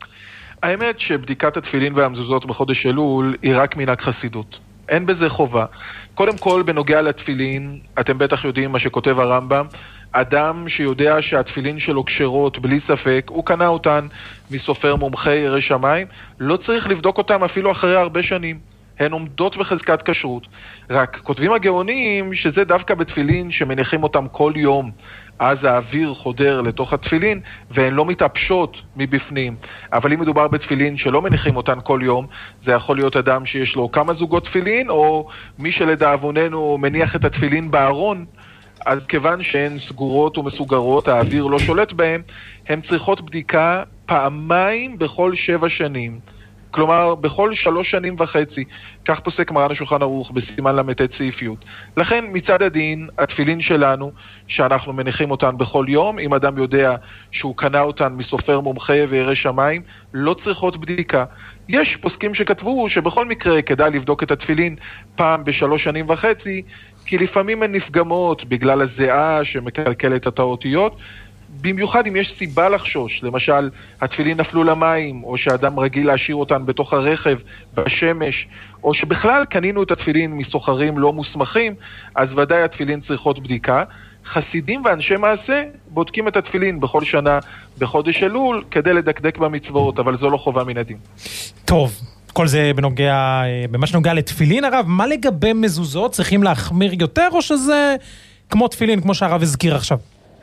האמת שבדיקת התפילין והמזוזות בחודש אלול היא רק מנהג חסידות. אין בזה חובה. קודם כל, בנוגע לתפילין, אתם בטח יודעים מה שכותב הרמב"ם, אדם שיודע שהתפילין שלו כשרות בלי ספק, הוא קנה אותן מסופר מומחי ירא שמיים, לא צריך לבדוק אותם אפילו אחרי הרבה שנים. הן עומדות בחזקת כשרות. רק כותבים הגאונים שזה דווקא בתפילין שמניחים אותם כל יום. אז האוויר חודר לתוך התפילין והן לא מתאפשות מבפנים. אבל אם מדובר בתפילין שלא מניחים אותן כל יום, זה יכול להיות אדם שיש לו כמה זוגות תפילין, או מי שלדאבוננו מניח את התפילין בארון, אז כיוון שהן סגורות ומסוגרות, האוויר לא שולט בהן, הן צריכות בדיקה פעמיים בכל שבע שנים. כלומר, בכל שלוש שנים וחצי, כך פוסק מרן השולחן ערוך בסימן למתת סעיפיות. לכן, מצד הדין, התפילין שלנו, שאנחנו מניחים אותן בכל יום, אם אדם יודע שהוא קנה אותן מסופר מומחה וירא שמיים, לא צריכות בדיקה. יש פוסקים שכתבו שבכל מקרה כדאי לבדוק את התפילין פעם בשלוש שנים וחצי, כי לפעמים הן נפגמות בגלל הזיעה שמקלקלת את האותיות, במיוחד אם יש סיבה לחשוש, למשל התפילין נפלו למים, או שאדם רגיל להשאיר אותן בתוך הרכב, בשמש, או שבכלל קנינו את התפילין מסוחרים לא מוסמכים, אז ודאי התפילין צריכות בדיקה. חסידים ואנשי מעשה בודקים את התפילין בכל שנה בחודש אלול כדי לדקדק במצוות, אבל זו לא חובה מן הדין. טוב, כל זה בנוגע, במה שנוגע לתפילין, הרב, מה לגבי מזוזות? צריכים להחמיר יותר, או שזה כמו תפילין, כמו שהרב הזכיר עכשיו?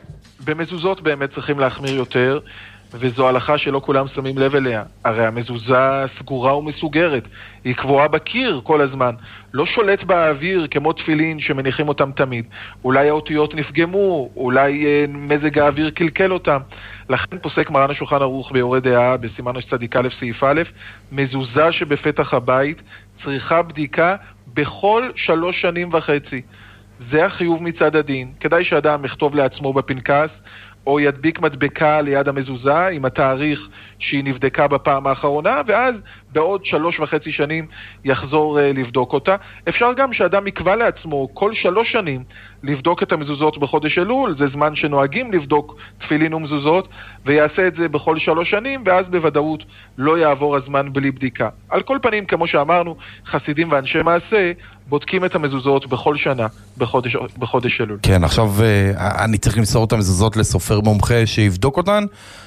במזוזות באמת צריכים להחמיר יותר, וזו הלכה שלא כולם שמים לב אליה. הרי המזוזה סגורה ומסוגרת, היא קבועה בקיר כל הזמן, לא שולט באוויר כמו תפילין שמניחים אותם תמיד. אולי האותיות נפגמו, אולי אה, מזג האוויר קלקל אותם. לכן פוסק מרן השולחן ערוך ביורה דעה בסימן צדיק א' סעיף א', מזוזה שבפתח הבית צריכה בדיקה בכל שלוש שנים וחצי. זה החיוב מצד הדין. כדאי שאדם יכתוב לעצמו בפנקס, או ידביק מדבקה ליד המזוזה עם התאריך שהיא נבדקה בפעם האחרונה, ואז בעוד שלוש וחצי שנים יחזור uh, לבדוק אותה. אפשר גם שאדם יקבע לעצמו כל שלוש שנים לבדוק את המזוזות בחודש אלול, זה זמן שנוהגים לבדוק תפילין ומזוזות, ויעשה את זה בכל שלוש שנים, ואז בוודאות לא יעבור הזמן בלי בדיקה. על כל פנים, כמו שאמרנו, חסידים ואנשי מעשה בודקים את המזוזות בכל שנה בחודש, בחודש אלול. כן, עכשיו אני צריך למסור את המזוזות לסופר מומחה שיבדוק אותן,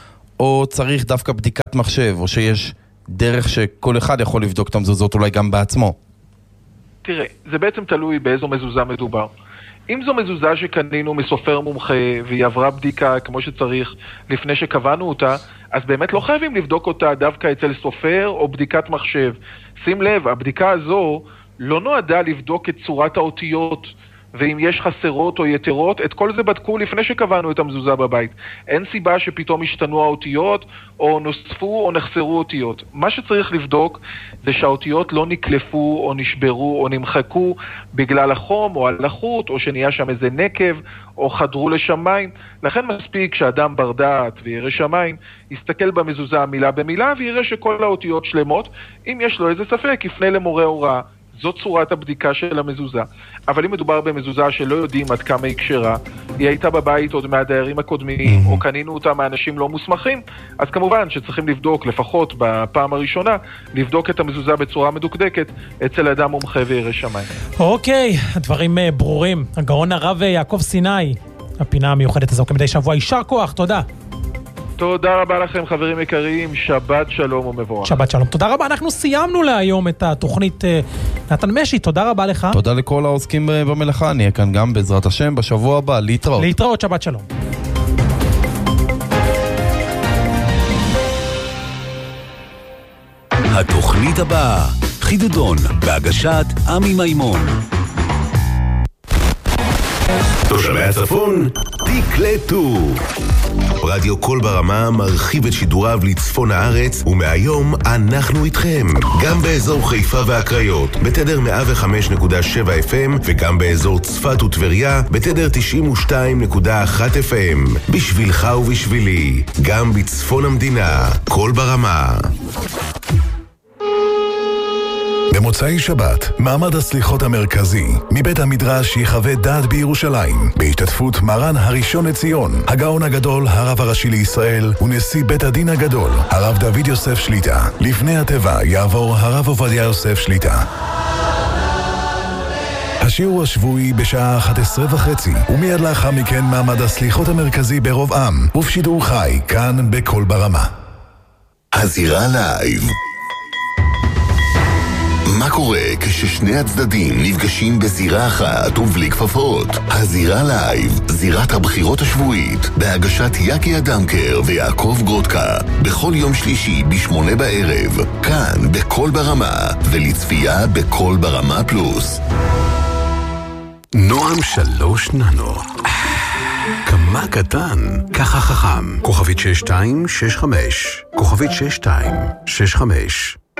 או צריך דווקא בדיקת מחשב, או שיש דרך שכל אחד יכול לבדוק את המזוזות אולי גם בעצמו? תראה, זה בעצם תלוי באיזו מזוזה מדובר. אם זו מזוזה שקנינו מסופר מומחה והיא עברה בדיקה כמו שצריך לפני שקבענו אותה, אז באמת לא חייבים לבדוק אותה דווקא אצל סופר או בדיקת מחשב. שים לב, הבדיקה הזו לא נועדה לבדוק את צורת האותיות, ואם יש חסרות או יתרות, את כל זה בדקו לפני שקבענו את המזוזה בבית. אין סיבה שפתאום השתנו האותיות, או נוספו או נחסרו אותיות. מה שצריך לבדוק זה שהאותיות לא נקלפו או נשברו או נמחקו בגלל החום או הלחות, או שנהיה שם איזה נקב, או חדרו לשמיים. לכן מספיק שאדם בר דעת וירא שמיים, יסתכל במזוזה מילה במילה, ויראה שכל האותיות שלמות. אם יש לו איזה ספק, יפנה למורה הוראה. זאת צורת הבדיקה של המזוזה. אבל אם מדובר במזוזה שלא יודעים עד כמה היא קשרה, היא הייתה בבית עוד מהדיירים הקודמים, או קנינו אותה מאנשים לא מוסמכים, אז כמובן שצריכים לבדוק, לפחות בפעם הראשונה, לבדוק את המזוזה בצורה מדוקדקת אצל אדם מומחה וירא שמיים. אוקיי, הדברים ברורים. הגאון הרב יעקב סיני, הפינה המיוחדת הזו כמדי שבוע. יישר כוח, תודה. תודה רבה לכם חברים יקרים, שבת שלום ומבורך. שבת שלום, תודה רבה, אנחנו סיימנו להיום את התוכנית. נתן משי, תודה רבה לך. תודה לכל העוסקים במלאכה, נהיה כאן גם בעזרת השם בשבוע הבא, להתראות. להתראות, שבת שלום. התוכנית הבאה, חידדון, בהגשת עמי מימון. תושבי הצפון, תקלטו. רדיו קול ברמה מרחיב את שידוריו לצפון הארץ, ומהיום אנחנו איתכם. גם באזור חיפה והקריות, בתדר מאה וחמש נקודה שבע אף אם, וגם באזור צפת וטבריה, בתדר תשעים ושתיים נקודה אחת אף אם. בשבילך ובשבילי, גם בצפון המדינה, קול ברמה. במוצאי שבת, מעמד הסליחות המרכזי, מבית המדרש יחווה דעת בירושלים, בהשתתפות מרן הראשון לציון, הגאון הגדול, הרב הראשי לישראל, ונשיא בית הדין הגדול, הרב דוד יוסף שליטה. לפני הטבע יעבור הרב עובדיה יוסף שליטה. השיעור השבועי בשעה אחת עשרה וחצי, ומיד לאחר מכן מעמד הסליחות המרכזי ברוב עם, ובשידור חי, כאן בכל ברמה. הזירה לייב. מה קורה כששני הצדדים נפגשים בזירה אחת ובלי כפפות? הזירה לייב, זירת הבחירות השבועית, בהגשת יקי אדמקר ויעקב גרודקה, בכל יום שלישי בשמונה בערב, כאן בכל ברמה, ולצפייה בכל ברמה פלוס. נועם שלוש ננו. כמה קטן, ככה חכם. כוכבית שש שתיים שש חמש. כוכבית שש שתיים שש חמש.